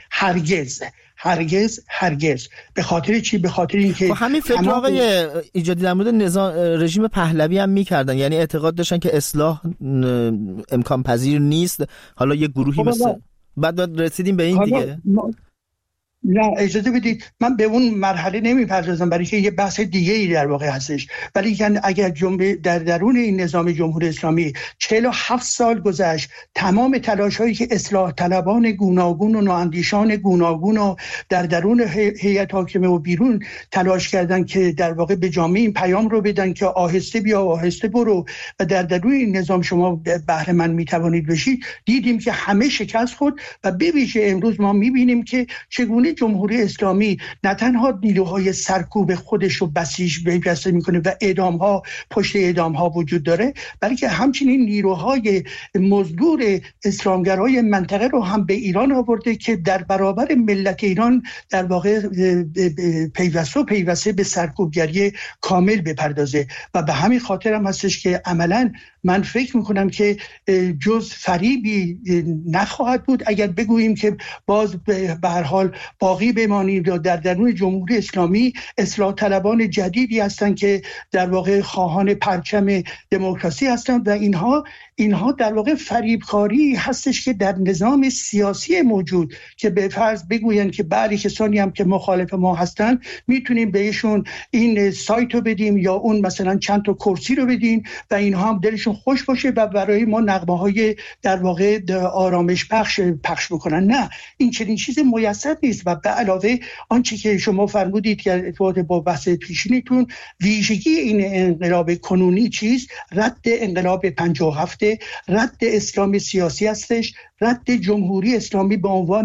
Speaker 3: هرگز. به خاطر چی؟ به خاطر اینکه
Speaker 2: همین فکر آقای ایجادی در مورد نظام رژیم پهلوی هم می‌کردن، یعنی اعتقاد داشتن که اصلاح امکان پذیر نیست. حالا یه گروهی مثل بعد رسیدیم به این دیگه.
Speaker 3: نه اجازه بدید، من به اون مرحله نمیپردازم برای که یه بحث دیگه ای در واقع هستش، ولی اگر جنبه در درون این نظام جمهوری اسلامی 47 سال گذشت، تمام تلاش‌هایی که اصلاح طلبان گوناگون و نواندیشان گوناگون و در درون هیئت حاکمه و بیرون تلاش کردن که در واقع به جامعه این پیام رو بدن که آهسته بیا و آهسته برو و در درون این نظام شما بهره مند میتوانید بشید، دیدیم که همه شکست خورد و به ویژه امروز ما میبینیم که چگونه جمهوری اسلامی نه تنها نیروهای سرکوب خودش رو بسیج پیوسته میکنه و اعدام‌ها پشت اعدام‌ها وجود داره، بلکه همچنین نیروهای مزدور اسلامگرای منطقه رو هم به ایران آورده که در برابر ملت ایران در واقع پیوسته به سرکوبگری کامل بپردازه. و به همین خاطر هم هستش که عملاً من فکر میکنم که جز فریبی نخواهد بود اگر بگوییم که باز به هر حال باقی بمانید و در درون جمهوری اسلامی اصلاح طلبان جدیدی هستند که در واقع خواهان پرچم دموکراسی هستند و اینها در واقع فریبکاری هستش که در نظام سیاسی موجود که به فرض بگوین که بعضی کسانی هم که مخالف ما هستن میتونیم بهشون این سایت رو بدیم یا اون مثلا چند تا کرسی رو بدیم و اینها هم دلشون خوش باشه و برای ما نغمه‌های در واقع آرامش پخش بکنن. نه، این چنین چیز میسر نیست. و به علاوه آنچه که شما فرمودید که ارتباط با بحث پیشینیتون، ویژگی این انقلاب کنونی چیست؟ رد انقلاب 57، رد اسلام سیاسی هستش، رد جمهوری اسلامی به عنوان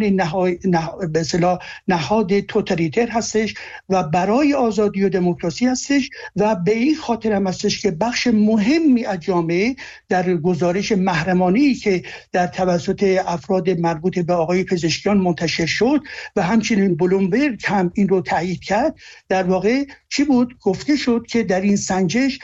Speaker 3: نهاد توتالیتر هستش و برای آزادی و دموکراسی هستش و به این خاطر هم هستش که بخش مهمی از جامعه در گزارش محرمانه‌ای که در توسط افراد مربوط به آقای پزشکیان منتشر شد و همچنین بلومبرگ هم این رو تایید کرد، در واقع چی بود؟ گفته شد که در این سنجش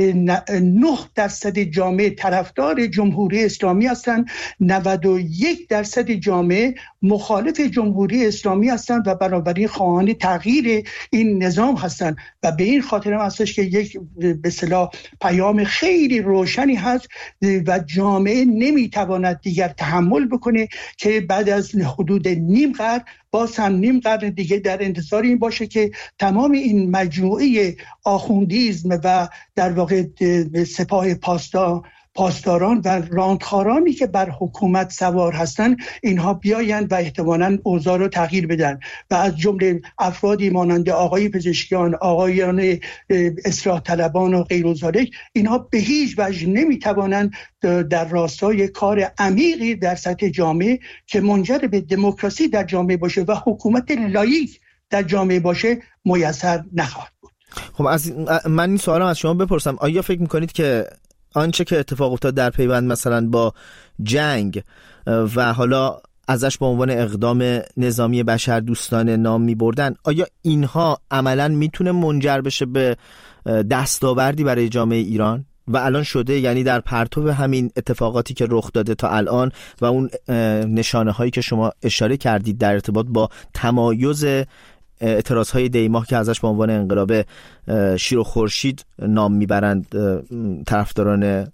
Speaker 3: 9% جامعه طرفدار جمهوری اسلامی هستند، 91% جامعه مخالف جمهوری اسلامی هستند و بنابراین خواهان تغییر این نظام هستند. و به این خاطر هم هستش که یک به اصطلاح پیام خیلی روشنی هست و جامعه نمیتواند دیگر تحمل بکنه که بعد از حدود نیم قرن باز هم نیم قرن دیگه در انتظار این باشه که تمام این مجموعه آخوندیزم و در واقع سپاه پاسداران و راندخارانی که بر حکومت سوار هستند اینها بیایند و احتمالاً اوضاع رو تغییر بدن و از جمله افرادی مانند آقای پزشکیان، آقایان اصلاح طلبان و غیر ذالک، اینها به هیچ وجه نمیتوانند در راستای کار عمیقی در سطح جامعه که منجر به دموکراسی در جامعه باشه و حکومت لایق در جامعه باشه میسر نخواهد بود.
Speaker 2: خب من این سوالم از شما بپرسم، آیا فکر میکنید که آنچه که اتفاق افتاد در پیوند مثلا با جنگ و حالا ازش به عنوان اقدام نظامی بشردوستانه نام می‌بردن، آیا اینها عملاً میتونه منجر بشه به دستاوردی برای جامعه ایران؟ و الان شده، یعنی در پرتو همین اتفاقاتی که رخ داده تا الان و اون نشانه هایی که شما اشاره کردید در ارتباط با تمایز اعتراضهای دیماه که ازش به عنوان انقلاب شیر و خورشید نام میبرند طرفداران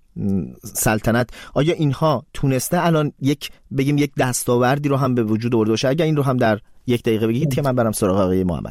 Speaker 2: سلطنت، آیا اینها تونسته الان یک دستاوردی رو هم به وجود آورده باشه؟ اگر این رو هم در یک دقیقه بگید که من برم سراغ آقای محمد.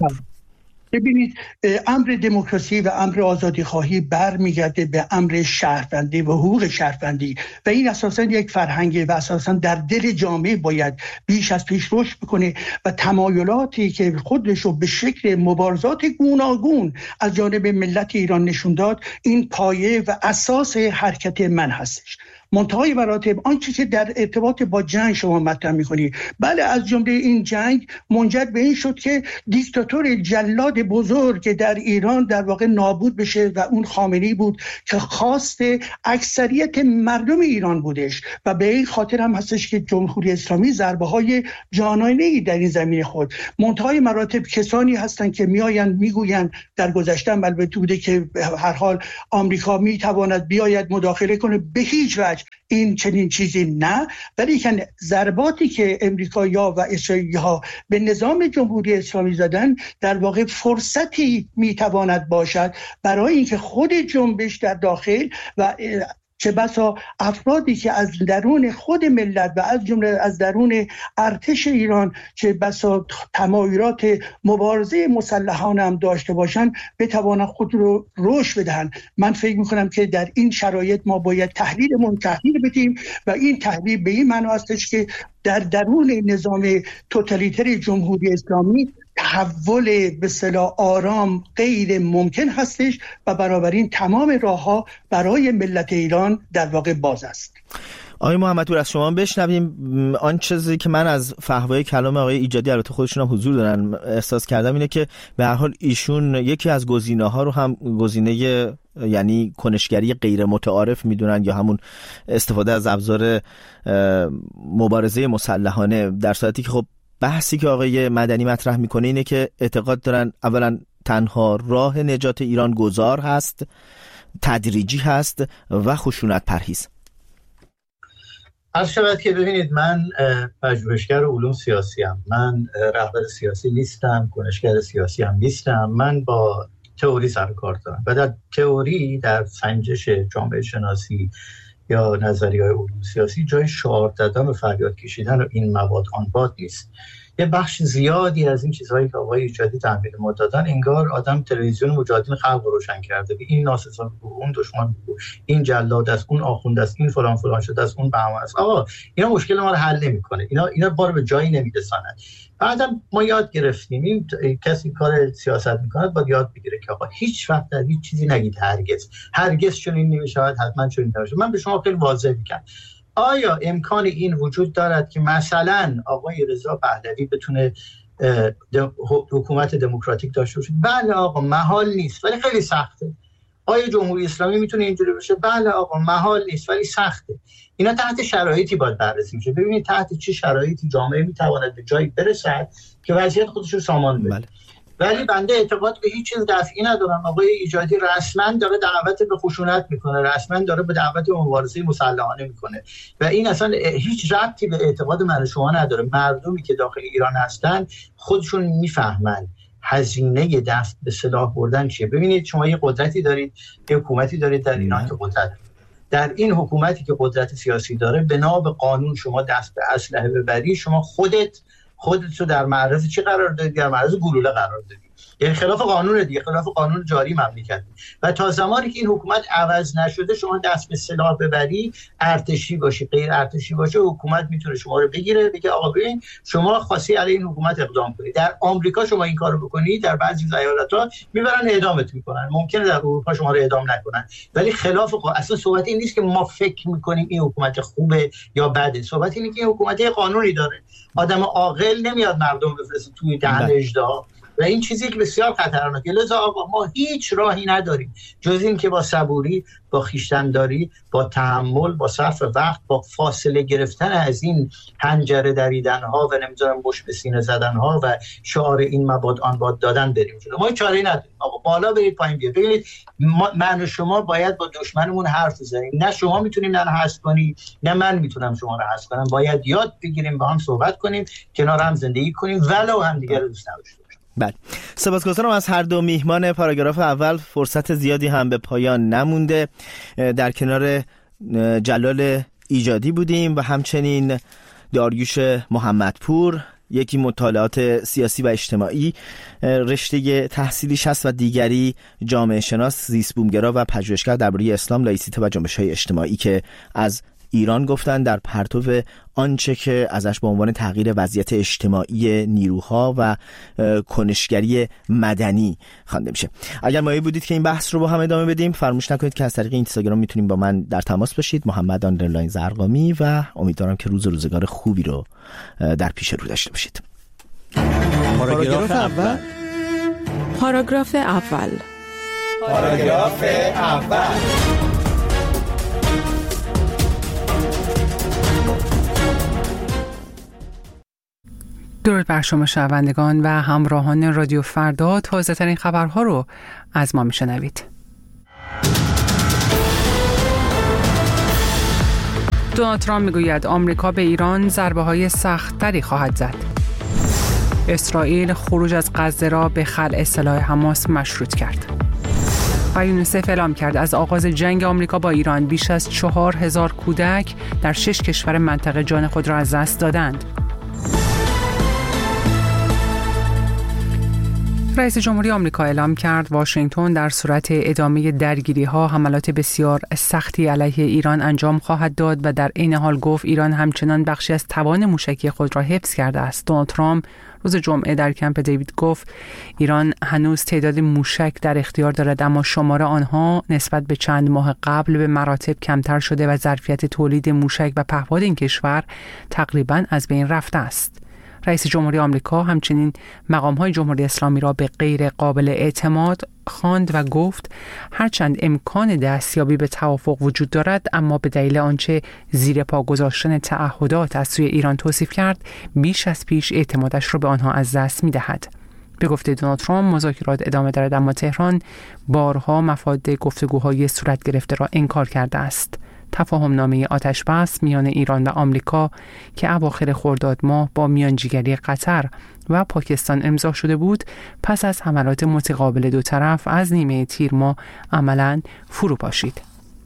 Speaker 3: ببینید، امر دموکراسی و امر آزادی خواهی برمیگرده به امر شهروندی و حقوق شهروندی و این اساساً یک فرهنگه و اساساً در دل جامعه باید بیش از پیش رشد بکنه و تمایلاتی که خودش رو به شکل مبارزات گوناگون از جانب ملت ایران نشون داد، این پایه و اساس حرکت من هستش. منتهای مراتب آنچه که در ارتباط با جنگ شما مطرح می‌کنید، بله، از جمله این جنگ منجر به این شد که دیکتاتور جلاد بزرگ در ایران در واقع نابود بشه و اون خامنه‌ای بود که خواست اکثریت مردم ایران بودش و به این خاطر هم هستش که جمهوری اسلامی ضربه‌های جانانه‌ای در این زمینه خود. منتهای مراتب کسانی هستند که میگویند در گذشته البته بوده که هر حال آمریکا میتواند بیاید مداخله کنه، به هیچ وجه این چنین چیزی نه، ولی که ضرباتی که امریکایی‌ها و اسرائیلی‌ها به نظام جمهوری اسلامی زدن در واقع فرصتی میتواند باشد برای اینکه خود جنبش در داخل و چه بسا افرادی که از درون خود ملت و از جمله از درون ارتش ایران چه بسا تمایلات مبارزه مسلحانه هم داشته باشند بتوانند خود رو رشد بدهند. من فکر میکنم که در این شرایط ما باید تحلیل بدیم و این تحلیل به این معنی هستش که در درون نظام توتالیتر جمهوری اسلامی تحول به اصطلاح آرام غیر ممکن هستش و بنابراین تمام راه‌ها برای ملت ایران در واقع باز است.
Speaker 2: آقای محمدپور، از شما بشنویم. آن چیزی که من از فحوای کلام آقای ایجادی، البته خودشون هم حضور دارن، احساس کردم اینه که به هر حال ایشون یکی از گزینه‌ها رو هم گزینه یعنی کنشگری غیر متعارف میدونن یا همون استفاده از ابزار مبارزه مسلحانه، در صورتی که خب بحثی که آقای مدنی مطرح میکنه اینه که اعتقاد دارن اولا تنها راه نجات ایران گذار هست، تدریجی هست و خشونت پرهیز.
Speaker 1: از شود که ببینید، من پژوهشگر علوم سیاسی ام، من رهبر سیاسی نیستم، کنشگر سیاسی هم نیستم، من با تئوری سر کار دارم و در تئوری، در سنجش جامعه شناسی یا نظریه‌های علوم سیاسی جای شعار دادن و فریاد کشیدن و این مواد آن باد نیست. یه بخش زیادی از این چیزهایی که آقای ایجادی تحویل ما دادن، انگار آدم تلویزیون مجاهدین خلق رو روشن کرده، به این ناسزا بگو، اون دشمن بگو، این جلاد است، اون آخوند است، این فلان شده است، اون بهمان است. آقا اینا مشکل ما رو حل نمی‌کنه، اینا بار به جایی نمی‌رساند. بعدم ما یاد گرفتیم، این کسی کار سیاست میکنه باید یاد بگیره که آقا هیچ وقت در هیچ چیزی نگید هرگز چنین نمی‌شود، حتما چنین نمی‌شود. من به شما خیلی واضح میگم، آیا امکان این وجود دارد که مثلا آقای رضا پهلوی بتونه حکومت دموکراتیک داشته باشه؟ بله آقا، محال نیست ولی خیلی سخته. آیا جمهوری اسلامی میتونه اینجوری بشه؟ بله آقا، محال نیست ولی سخته. اینا تحت شرایطی باید بررسی میشه. ببینید تحت چه شرایطی جامعه میتواند به جایی برسد که وضعیت خودش رو سامان بده. ولی بنده اعتقاد به هیچ چیز دفعی ندارم. آقای ایجادی رسما داره دعوت به خشونت میکنه، رسما داره به دعوت به مبارزه مسلحانه میکنه و این اصلا هیچ ربطی به اعتقاد من و شما نداره. مردمی که داخل ایران هستن خودشون میفهمن هزینه دست به سلاح بردن چیه. ببینید شما یه قدرتی دارید، یه حکومتی دارید در ایران که قدرت، در این حکومتی که قدرت سیاسی داره، بنا به قانون شما دست به اسلحه ببری، شما خودت رو در معرض چی قرار دادید؟ در معرض گلوله قرار دادید. یعنی خلاف قانون دیگه، خلاف قانون جاری مملکت. و تا زمانی که این حکومت عوض نشده، شما دست به سلاح ببری، ارتشی باشی غیر ارتشی باشه، حکومت میتونه شما رو بگیره، بگه آقا ببین شما خواستی علیه این حکومت اقدام کنید. در آمریکا شما این کارو بکنید، در بعضی ایالت‌ها میبرن اعدامت میکنن. ممکنه در اروپا شما رو اعدام نکنن، ولی خلاف اصلا صحبت این نیست که ما فکر میکنیم این حکومت خوبه یا بده. صحبت اینه که این حکومت قانونی داره. آدم عاقل نمیاد مردم بفرسته توی دهن اژدها و این چیزی که بسیار خطرناکه. لذا آقا ما هیچ راهی نداریم جز این که با صبوری، با خویشتن‌داری، با تحمل، با صرف وقت، با فاصله گرفتن از این حنجره دریدن‌ها و نمی‌دونم مش به سینه زدن‌ها و شعار این مباد آن باد دادن بریم جلو. ما چاره‌ای نداریم. آقا بالا برید پایین بیاید. ببینید من و شما باید با دشمنمون حرف بزنیم. نه شما میتونید من حذف کنی، نه من میتونم شما رو حذف کنم. باید یاد بگیریم، با هم صحبت کنیم، کنار هم زندگی کنیم، ولو هم دیگه رو دوست نداشته باشیم.
Speaker 2: بله، سپاسگزارم از هر دو میهمان پاراگراف اول. فرصت زیادی هم به پایان نمونده. در کنار جلال ایجادی بودیم و همچنین داریوش محمدپور، یکی مطالعات سیاسی و اجتماعی رشته تحصیلیش هست و دیگری جامعه شناس، زیست بومگرا و پژوهشگر درباره اسلام، لایسیته و جنبش‌های اجتماعی که از ایران گفتن در پرتو آنچه که ازش به عنوان تغییر وضعیت اجتماعی نیروها و کنشگری مدنی خوانده میشه. اگر مایل بودید که این بحث رو با هم ادامه بدیم، فراموش نکنید که از طریق اینستاگرام میتونید با من در تماس باشید، محمد_زرقامی، و امیدوارم که روزگار خوبی رو در پیش رو داشته باشید.
Speaker 4: پاراگراف اول.
Speaker 5: پاراگراف اول.
Speaker 4: پاراگراف اول.
Speaker 6: درود بر شما شنوندگان و همراهان رادیو فردا. تازه ترین خبرها رو از ما میشنوید. دونالد ترامپ میگوید آمریکا به ایران ضربه‌های سخت‌تری خواهد زد. اسرائیل خروج از غزه را به خلع سلاح حماس مشروط کرد. و یونیسف اعلام کرد از آغاز جنگ آمریکا با ایران بیش از 4000 کودک در 6 کشور منطقه جان خود را از دست دادند. رئیس جمهوری آمریکا اعلام کرد واشنگتن در صورت ادامه درگیری‌ها حملات بسیار سختی علیه ایران انجام خواهد داد و در عین حال گفت ایران همچنان بخشی از توان موشکی خود را حفظ کرده است. دونالد ترامپ روز جمعه در کمپ دیوید گفت ایران هنوز تعداد موشک در اختیار دارد، اما شمار آنها نسبت به چند ماه قبل به مراتب کمتر شده و ظرفیت تولید موشک و پهپاد این کشور تقریباً از بین رفته است. رئیس جمهوری آمریکا همچنین مقام‌های جمهوری اسلامی را به غیر قابل اعتماد خواند و گفت هرچند امکان دستیابی به توافق وجود دارد، اما به دلیل آنچه زیر پا گذاشتن تعهدات از سوی ایران توصیف کرد، بیش از پیش اعتمادش را به آنها از دست می‌دهد. به گفته دونالد ترامپ مذاکرات ادامه دارد، اما تهران بارها مفاد گفتگوهای صورت گرفته را انکار کرده است. تفاهم‌نامه آتش‌بس میان ایران و آمریکا که اواخر خرداد ماه با میانجیگری قطر و پاکستان امضا شده بود، پس از حملات متقابل دو طرف از نیمه تیر ماه عملاً فرو پاشید.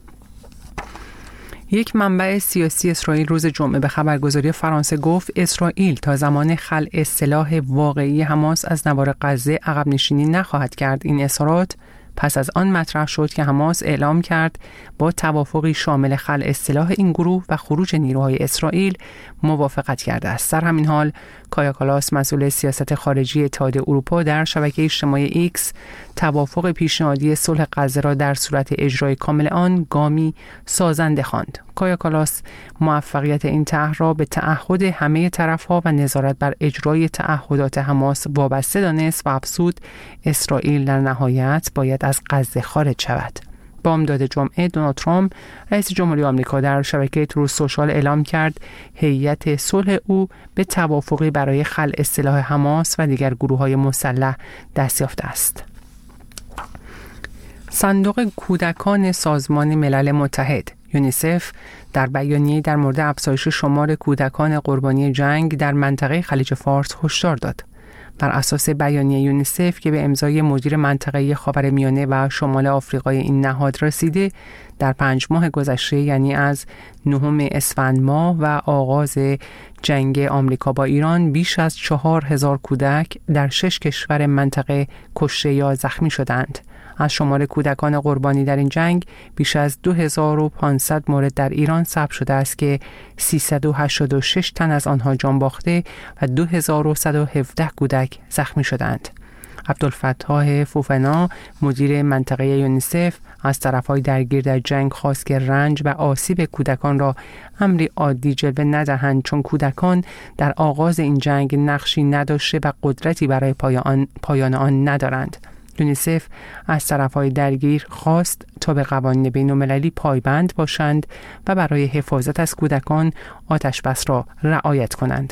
Speaker 6: یک منبع سیاسی اسرائیل روز جمعه به خبرگزاری فرانسه گفت اسرائیل تا زمان خلع سلاح واقعی حماس از نوار غزه عقب نشینی نخواهد کرد. این اظهارات پس از آن مطرح شد که حماس اعلام کرد با توافقی شامل خلع سلاح این گروه و خروج نیروهای اسرائیل موافقت کرده است. در همین حال کایا کالاس مسئول سیاست خارجی اتحادیه اروپا در شبکه اجتماعی ایکس توافق پیشنهادی صلح غزه را در صورت اجرای کامل آن گامی سازنده خواند. کایا کالاس موفقیت این طرح را به تعهد همه طرف‌ها و نظارت بر اجرای تعهدات حماس وابسته دانست و افزود اسرائیل در نهایت باید از غزه خارج شود. بامداد جمعه دونالد ترامپ رئیس جمهوری آمریکا در شبکه تروث سوشال اعلام کرد هیئت صلح او به توافقی برای خلع سلاح حماس و دیگر گروه‌های مسلح دست یافته است. صندوق کودکان سازمان ملل متحد یونیسف در بیانیه‌ای در مورد افزایش شمار کودکان قربانی جنگ در منطقه خلیج فارس هشدار داد. بر اساس بیانیه یونیسف که به امضای مدیر منطقه خاورمیانه و شمال آفریقای این نهاد رسیده، در 5 ماه گذشته یعنی از 9 اسفند ماه و آغاز جنگ آمریکا با ایران بیش از 4000 کودک در 6 کشور منطقه کشته یا زخمی شدند. از شمار کودکان قربانی در این جنگ بیش از 2500 مورد در ایران ثبت شده است که 386 تن از آنها جان باخته و 2117 کودک زخمی شدند. عبدالفتاح فوفنا مدیر منطقه یونیسف از طرف‌های درگیر در جنگ خواست که رنج و آسیب کودکان را امری عادی جلوه ندهند، چون کودکان در آغاز این جنگ نقشی نداشته و قدرتی برای پایان آن ندارند. یونیسف از طرف‌های درگیر خواست تا به قوانین بین‌المللی پایبند باشند و برای حفاظت از کودکان آتش‌بس را رعایت کنند.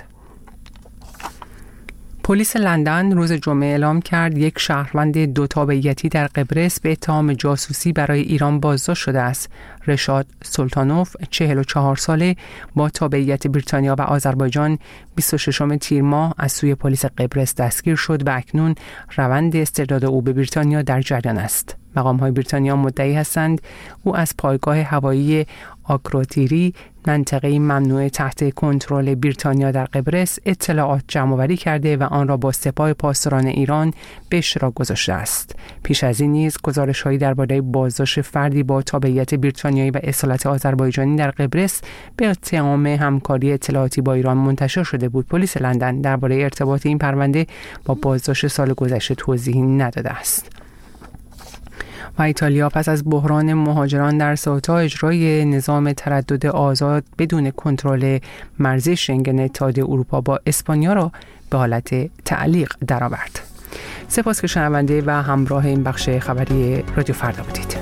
Speaker 6: پلیس لندن روز جمعه اعلام کرد یک شهروند 2 تابعیتی در قبرس به اتهام جاسوسی برای ایران بازداشت شده است. رشاد سلطانوف 44 ساله با تابعیت بریتانیا و آذربایجان 26 تیر ماه از سوی پلیس قبرس دستگیر شد و اکنون روند استرداد او به بریتانیا در جریان است. مقام‌های بریتانیا مدعی هستند او از پایگاه هوایی آکروتیری، منطقه ممنوعه تحت کنترل بریتانیا در قبرس، اطلاعات جمع‌آوری کرده و آن را با سپاه پاسداران ایران به اشتراک گذاشته است. پیش از این نیز گزارش‌هایی درباره بازداشت فردی با تابعیت بریتانیایی و اصالت آذربایجانی در قبرس به اتهام همکاری اطلاعاتی با ایران منتشر شده بود. پلیس لندن درباره ارتباط این پرونده با بازداشت سال گذشته توضیحی نداده است. و ایتالیا پس از بحران مهاجران در سئوتا اجرای نظام تردد آزاد بدون کنترل مرزی شنگن اتحادیه اروپا با اسپانیا را به حالت تعلیق درآورد. سپاس که شنونده و همراه این بخش خبری رادیو فردا بودید.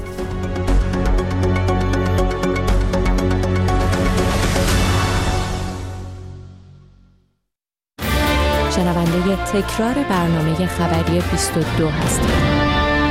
Speaker 7: شنونده تکرار برنامه خبری 22 هستید.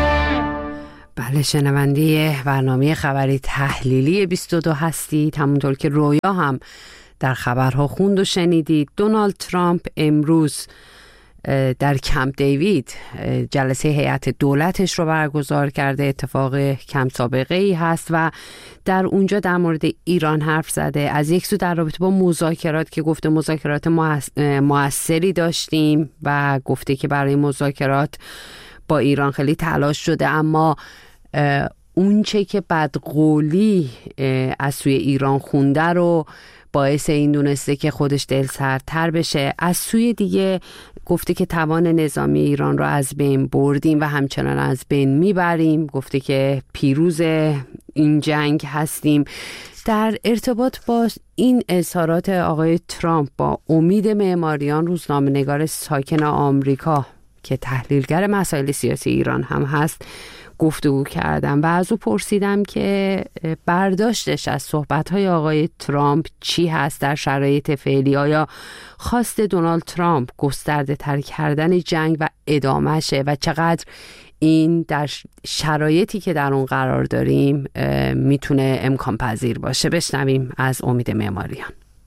Speaker 8: بله، شنونده برنامه خبری تحلیلی 22 هستید. همونطور که رویا هم در خبرها خوند و شنیدید، دونالد ترامپ امروز در کمپ دیوید جلسه هیئت دولتش رو برگزار کرده. اتفاق کم سابقه ای هست و در اونجا در مورد ایران حرف زده. از یک سو در رابطه با مذاکرات که گفته مذاکرات موثری داشتیم و گفته که برای مذاکرات با ایران خیلی تلاش شده، اما اون چه که بدقولی از سوی ایران خونده رو باعث این دونسته که خودش دلسردتر بشه. از سوی دیگه گفته که توان نظامی ایران رو از بین بردیم و همچنان از بین میبریم. گفته که پیروز این جنگ هستیم. در ارتباط با این اظهارات آقای ترامپ با امید معماریان، روزنامه‌نگار ساکن آمریکا که تحلیلگر مسائل سیاسی ایران هم هست گفتگو کردم و از او پرسیدم که برداشتش از صحبت‌های آقای ترامپ چی هست در شرایط فعلی. آیا خواست دونالد ترامپ گسترده تر کردن جنگ و ادامهشه و چقدر این در شرایطی که در اون قرار داریم میتونه امکان پذیر باشه؟ بشنویم از امید معماریان.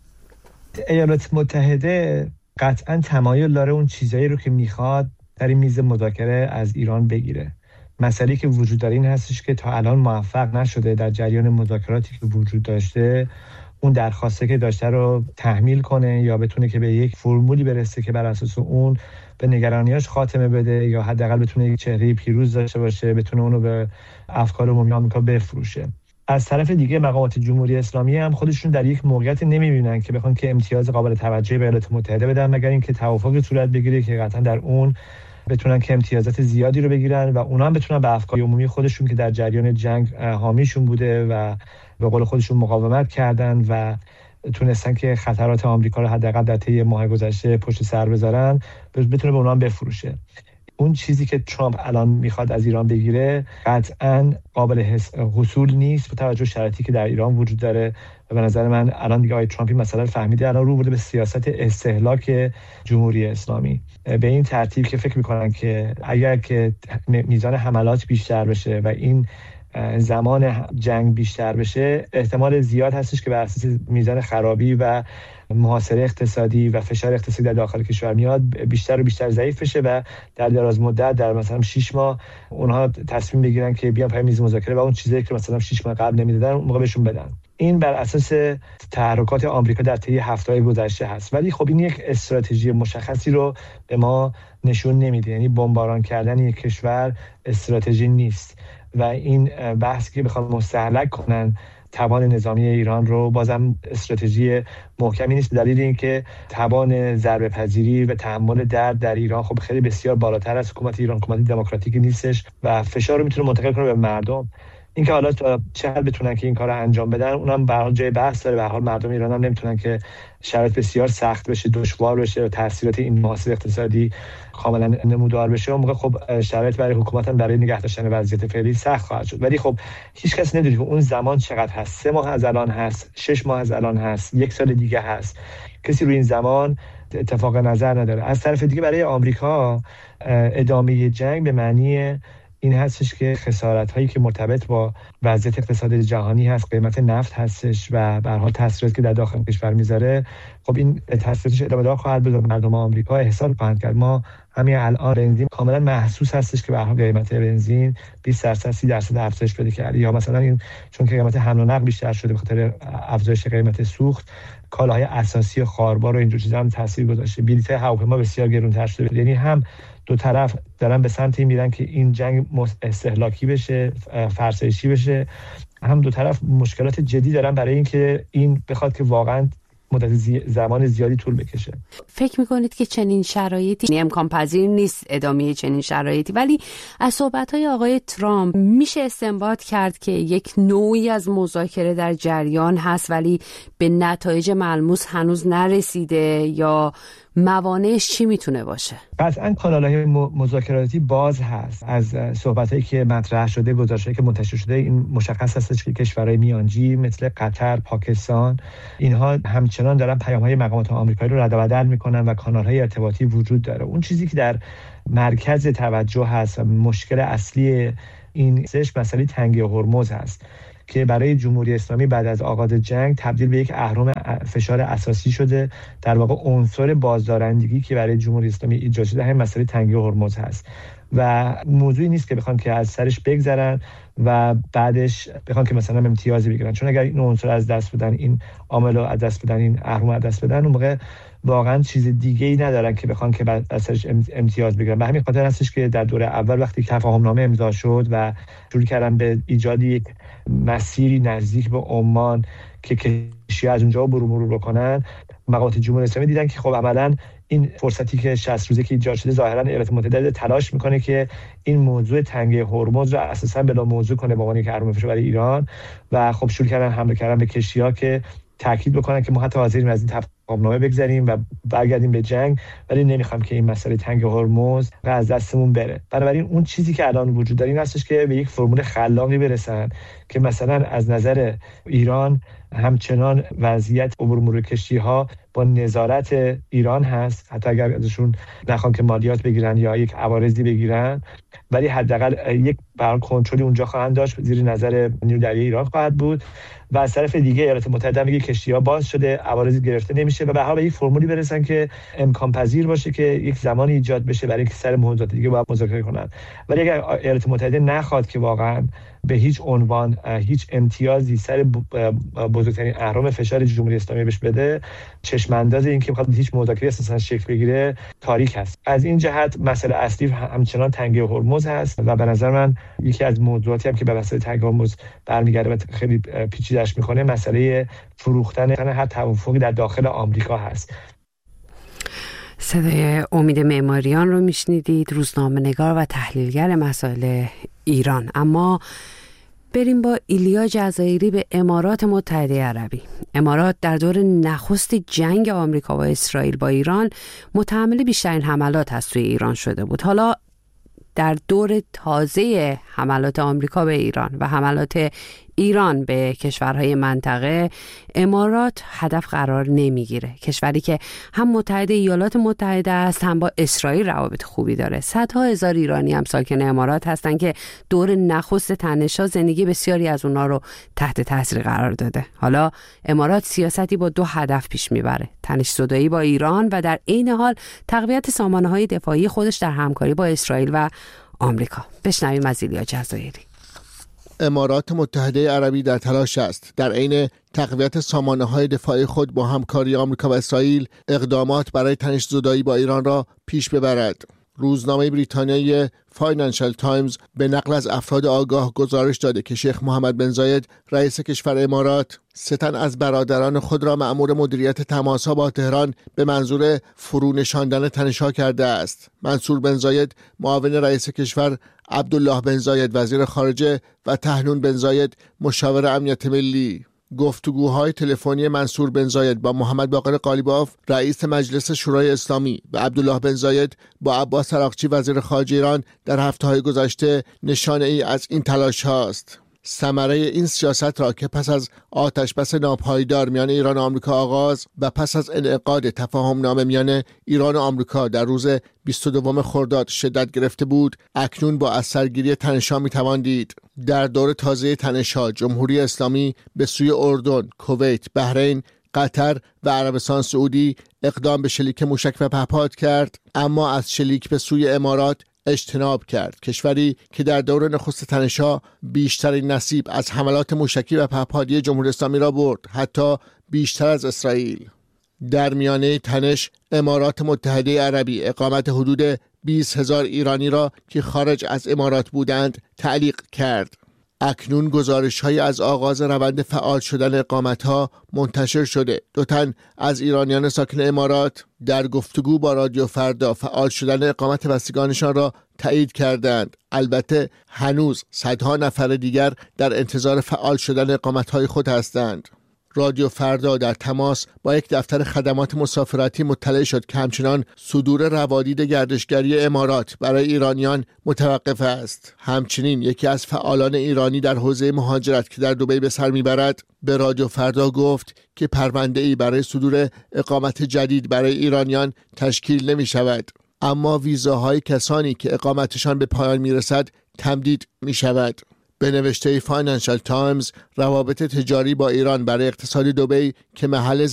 Speaker 9: ایالات متحده قطعا تمایل داره اون چیزایی رو که میخواد در این میز مذاکره از ایران بگیره. مسئله‌ای که وجود داره این هستش که تا الان موفق نشده در جریان مذاکراتی که وجود داشته اون درخواسته که داشته رو تحمیل کنه یا بتونه که به یک فرمولی برسه که بر اساس اون به نگرانیاش خاتمه بده یا حداقل بتونه یک چهره پیروز داشته باشه، بتونه اونو به افکار عمومی آمریکا بفروشه. از طرف دیگه مقامات جمهوری اسلامی هم خودشون در یک موقعیت نمی‌بینن که بخوان که امتیاز قابل توجهی به ایالات متحده بدن، مگر اینکه توافقی صورت بگیره که قطعا در اون بتونن که امتیازات زیادی رو بگیرن و اونا هم بتونن به افکار عمومی خودشون که در جریان جنگ حامیشون بوده و به قول خودشون مقاومت کردن و تونستن که خطرات آمریکا رو حداقل در طی ماه گذشته پشت سر بذارن، بتونه به اونا هم بفروشه. اون چیزی که ترامپ الان میخواد از ایران بگیره قطعاً قابل حصول نیست با توجه به شرایطی که در ایران وجود داره و به نظر من الان دیگه آقای ترامپ این مسئله فهمیده، الان رو برده به سیاست استهلاک جمهوری اسلامی به این ترتیب که فکر میکنن که اگر که میزان حملات بیشتر بشه و این زمان جنگ بیشتر بشه، احتمال زیاد هستش که بر اساس میزان خرابی و محاصره اقتصادی و فشار اقتصادی در داخل کشور میاد بیشتر و بیشتر ضعیف بشه و در دراز مدت در مثلا 6 ماه اونها تصمیم بگیرن که بیان پای میز مذاکره و اون چیزایی که مثلا 6 ماه قبل نمیدادن اون موقع بهشون بدن. این بر اساس تحرکات آمریکا در طی هفته‌های گذشته هست، ولی خب این یک استراتژی مشخصی رو به ما نشون نمیده. یعنی بمباران کردن یک کشور استراتژی نیست و این بحث که بخوام مستهلک کنن توان نظامی ایران رو. بازم استراتژی محکمی نیست، دلیل این که توان ضربه پذیری و تحمل درد در ایران خب خیلی بسیار بالاتر از حکومت ایران، حکومت دموکراتیکی نیستش و فشار رو میتونه منتقل کنه به مردم. اینکه حالا چه حد بتونن که این کارو انجام بدن اونم به هر جای بحث داره. به هر حال مردم ایران هم نمیتونن که شرایط بسیار سخت بشه، دشوار بشه و تاثیرات این محاسبه اقتصادی کاملا نمودار بشه. اون موقع خب شرایط برای حکومت هم برای نگه داشتن وضعیت فعلی سخت خواهد شد. ولی خب هیچ کس نمیدونه که اون زمان چقدر هست. 3 ماه از الان هست، 6 ماه از الان هست، 1 سال دیگه هست. کسی روی این زمان اتفاق نظر نداره. از طرف دیگه برای آمریکا ادامه جنگ به معنی این هستش که خسارت هایی که مرتبط با وضعیت اقتصاد جهانی هست، قیمت نفت هستش و به هر حال تاثیراتی که در داخل کشور میذاره، خب این تاثیراتش ادامه دار خواهد بود. مردم آمریکا احساس خواهند کرد. ما همین الان بنزین کاملا محسوس هستش که به هر حال قیمت بنزین 20% 30% افزایش پیدا کرده، یا مثلا این چون که قیمت حمل و نقل بیشتر شده به خاطر افزایش قیمت سوخت، کالاهای اساسی و خاربار و اینجور چیزا هم تاثیر گذاشته. بلیط هواپیما بسیار گرانتر شده. یعنی هم دو طرف دارن به سمت این میرن که این جنگ استهلاکی بشه، فرسایشی بشه، هم دو طرف مشکلات جدی دارن برای اینکه این بخواد که واقعا مدت زمان زیادی طول بکشه.
Speaker 8: فکر میکنید که چنین شرایطی امکان پذیر نیست ادامه چنین شرایطی، ولی از صحبت‌های آقای ترامپ میشه استنباط کرد که یک نوعی از مذاکره در جریان هست ولی به نتایج ملموس هنوز نرسیده، یا موانعش چی میتونه باشه؟
Speaker 9: قطعاً کانال‌های مذاکراتی باز هست. از صحبتایی که مطرح شده، گزارشایی که منتشر شده، این مشخص هست که کشورهای میانجی مثل قطر، پاکستان، اینها همچنان دارن پیام‌های مقامات آمریکایی رو رد و بدل میکنن و کانال‌های ارتباطی وجود داره. اون چیزی که در مرکز توجه هست و مشکل اصلی این مسئله تنگه هرمز هست که برای جمهوری اسلامی بعد از آغاز جنگ تبدیل به یک اهرم فشار اساسی شده. در واقع عنصر بازدارندگی که برای جمهوری اسلامی ایجاد شده همین مسئله تنگه هرمز هست و موضوعی نیست که بخوان که از سرش بگذرن و بعدش بخوان که مثلا امتیازی بگیرن، چون اگر این عنصر از دست بدن، این عامل رو از دست بدن، این اهرم از دست بدن، اون موقع واقعا چیز دیگه‌ای ندارن که بخوان که از سرش امتیاز بگیرن. به همین خاطر هستش که در دوره اول وقتی تفاهم‌نامه امضا شد و شروع کردن به ایجاد یک مسیری نزدیک به عمان که کشتی از اونجا مرور بکنن، مقامات جمهوری اسلامی دیدن که خب عملاً این فرصتی که 60 روزه که ایجاد شده، ظاهراً ایالات متحده تلاش میکنه که این موضوع تنگه هرمز رو اساساً بلا موضوع کنه به عنوان یک اهرم فشار برای ایران و خب شروع کردن حمله کردن به کشتی‌ها که تاکید بکنن که ما حتی حاضریم از این تفاهم‌نامه بگذریم و برگردیم به جنگ، ولی نمیخوام که این مسئله تنگه هرمز از دستمون بره. بنابراین اون چیزی که الان وجود داره این هستش که به یک فرمول خلاقی برسن که مثلا از نظر ایران همچنان وضعیت عبور مرور کشتی‌ها با نظارت ایران هست، حتی اگر ازشون نخوان که مالیات بگیرن یا یک عوارضی بگیرن، ولی حداقل یک کنترلی اونجا خواهند داشت، زیر نظر نیروی دریایی ایران خواهد بود. و از طرف دیگه ایالات متحده میگه کشتی‌ها باز شده، عوارضی گرفته نمیشه و به هر حال یک فرمولی برسن که امکان پذیر باشه که یک زمانی ایجاد بشه برای اینکه سر موضوعات دیگه باید مذاکره کنن. ولی اگر ایالات متحده نخواد که واقعا به هیچ عنوان هیچ امتیازی سر بزرگترین اهرم فشار جمهوری اسلامی بهش بده، چشم انداز این که بخواد هیچ مذاکره اساسا شکل بگیره تاریک هست. از این جهت مسئله اصلی همچنان تنگه هرمز هست و به نظر من یکی از موضوعاتی هم که به مسئله تنگه هرمز برمیگرده و خیلی پیچیده‌اش میکنه مسئله فروختن هر توافقی در داخل آمریکا هست.
Speaker 8: صدای امید معماریان رو میشنیدید، روزنامه‌نگار و تحلیلگر مسائل ایران. اما بریم با ایلیا جزایری به امارات متحده عربی. امارات در دور نخست جنگ آمریکا و اسرائیل با ایران متحمل بیشترین حملات از توی ایران شده بود. حالا در دور تازه حملات آمریکا به ایران و حملات ایران به کشورهای منطقه، امارات هدف قرار نمیگیره. کشوری که هم متحد ایالات متحده است، هم با اسرائیل روابط خوبی داره. صدها هزار ایرانی هم ساکن امارات هستن که دور نخست تنش‌ها زندگی بسیاری از اونا رو تحت تاثیر قرار داده. حالا امارات سیاستی با 2 هدف پیش میبره: تنش‌زدایی با ایران و در عین حال تقویت سامانه‌های دفاعی خودش در همکاری با اسرائیل و آمریکا. بشنویم از ایلیا جزایری.
Speaker 10: امارات متحده عربی در تلاش است در عین تقویت سامانه‌های دفاعی خود با همکاری آمریکا و اسرائیل اقدامات برای تنش‌زدایی با ایران را پیش ببرد. روزنامه بریتانیایی فاینانشال تایمز به نقل از افراد آگاه گزارش داده که شیخ محمد بن زاید رئیس کشور امارات 3 تن از برادران خود را مأمور مدیریت تماس‌ها با تهران به منظور فرو نشاندن تنش‌ها کرده است. منصور بن زاید معاون رئیس کشور، عبدالله بن زاید وزیر خارجه و طحنون بن زاید مشاور امنیت ملی. گفتگوهای تلفنی منصور بن زاید با محمد باقر قالیباف رئیس مجلس شورای اسلامی و عبدالله بن زاید با عباس عراقچی وزیر خارجه ایران در هفته‌های گذشته نشانه ای از این تلاش هاست. ثمره این سیاست را که پس از آتشبس ناپایدار میان ایران و آمریکا آغاز و پس از انعقاد تفاهم نامه میان ایران و آمریکا در روز 22 خرداد شدت گرفته بود، اکنون با از سرگیری تنش‌ها میتوان دید. در دور تازه تنش‌ها جمهوری اسلامی به سوی اردن، کویت، بحرین، قطر و عربستان سعودی اقدام به شلیک موشک و پهپاد کرد، اما از شلیک به سوی امارات اجتناب کرد. کشوری که در دور نخست تنش‌ها بیشترین نصیب از حملات موشکی و پهپادی جمهوری اسلامی را برد، حتی بیشتر از اسرائیل. در میانه تنش امارات متحده عربی اقامت حدود 20,000 ایرانی را که خارج از امارات بودند تعلیق کرد. اکنون گزارش‌هایی از آغاز روند فعال شدن اقامت‌ها منتشر شده. 2 تن از ایرانیان ساکن امارات در گفتگو با رادیو فردا فعال شدن اقامت بستگانشان را تایید کردند. البته هنوز صدها نفر دیگر در انتظار فعال شدن اقامت‌های خود هستند. رادیو فردا در تماس با یک دفتر خدمات مسافرتی مطلع شد که همچنان صدور روادید گردشگری امارات برای ایرانیان متوقف است. همچنین یکی از فعالان ایرانی در حوزه مهاجرت که در دبی به سر میبرد به رادیو فردا گفت که پرونده‌ای برای صدور اقامت جدید برای ایرانیان تشکیل نمی شود، اما ویزاهای کسانی که اقامتشان به پایان میرسد تمدید می شود. به نوشته فاینانشال تایمز، روابط تجاری با ایران برای اقتصاد دبی که محل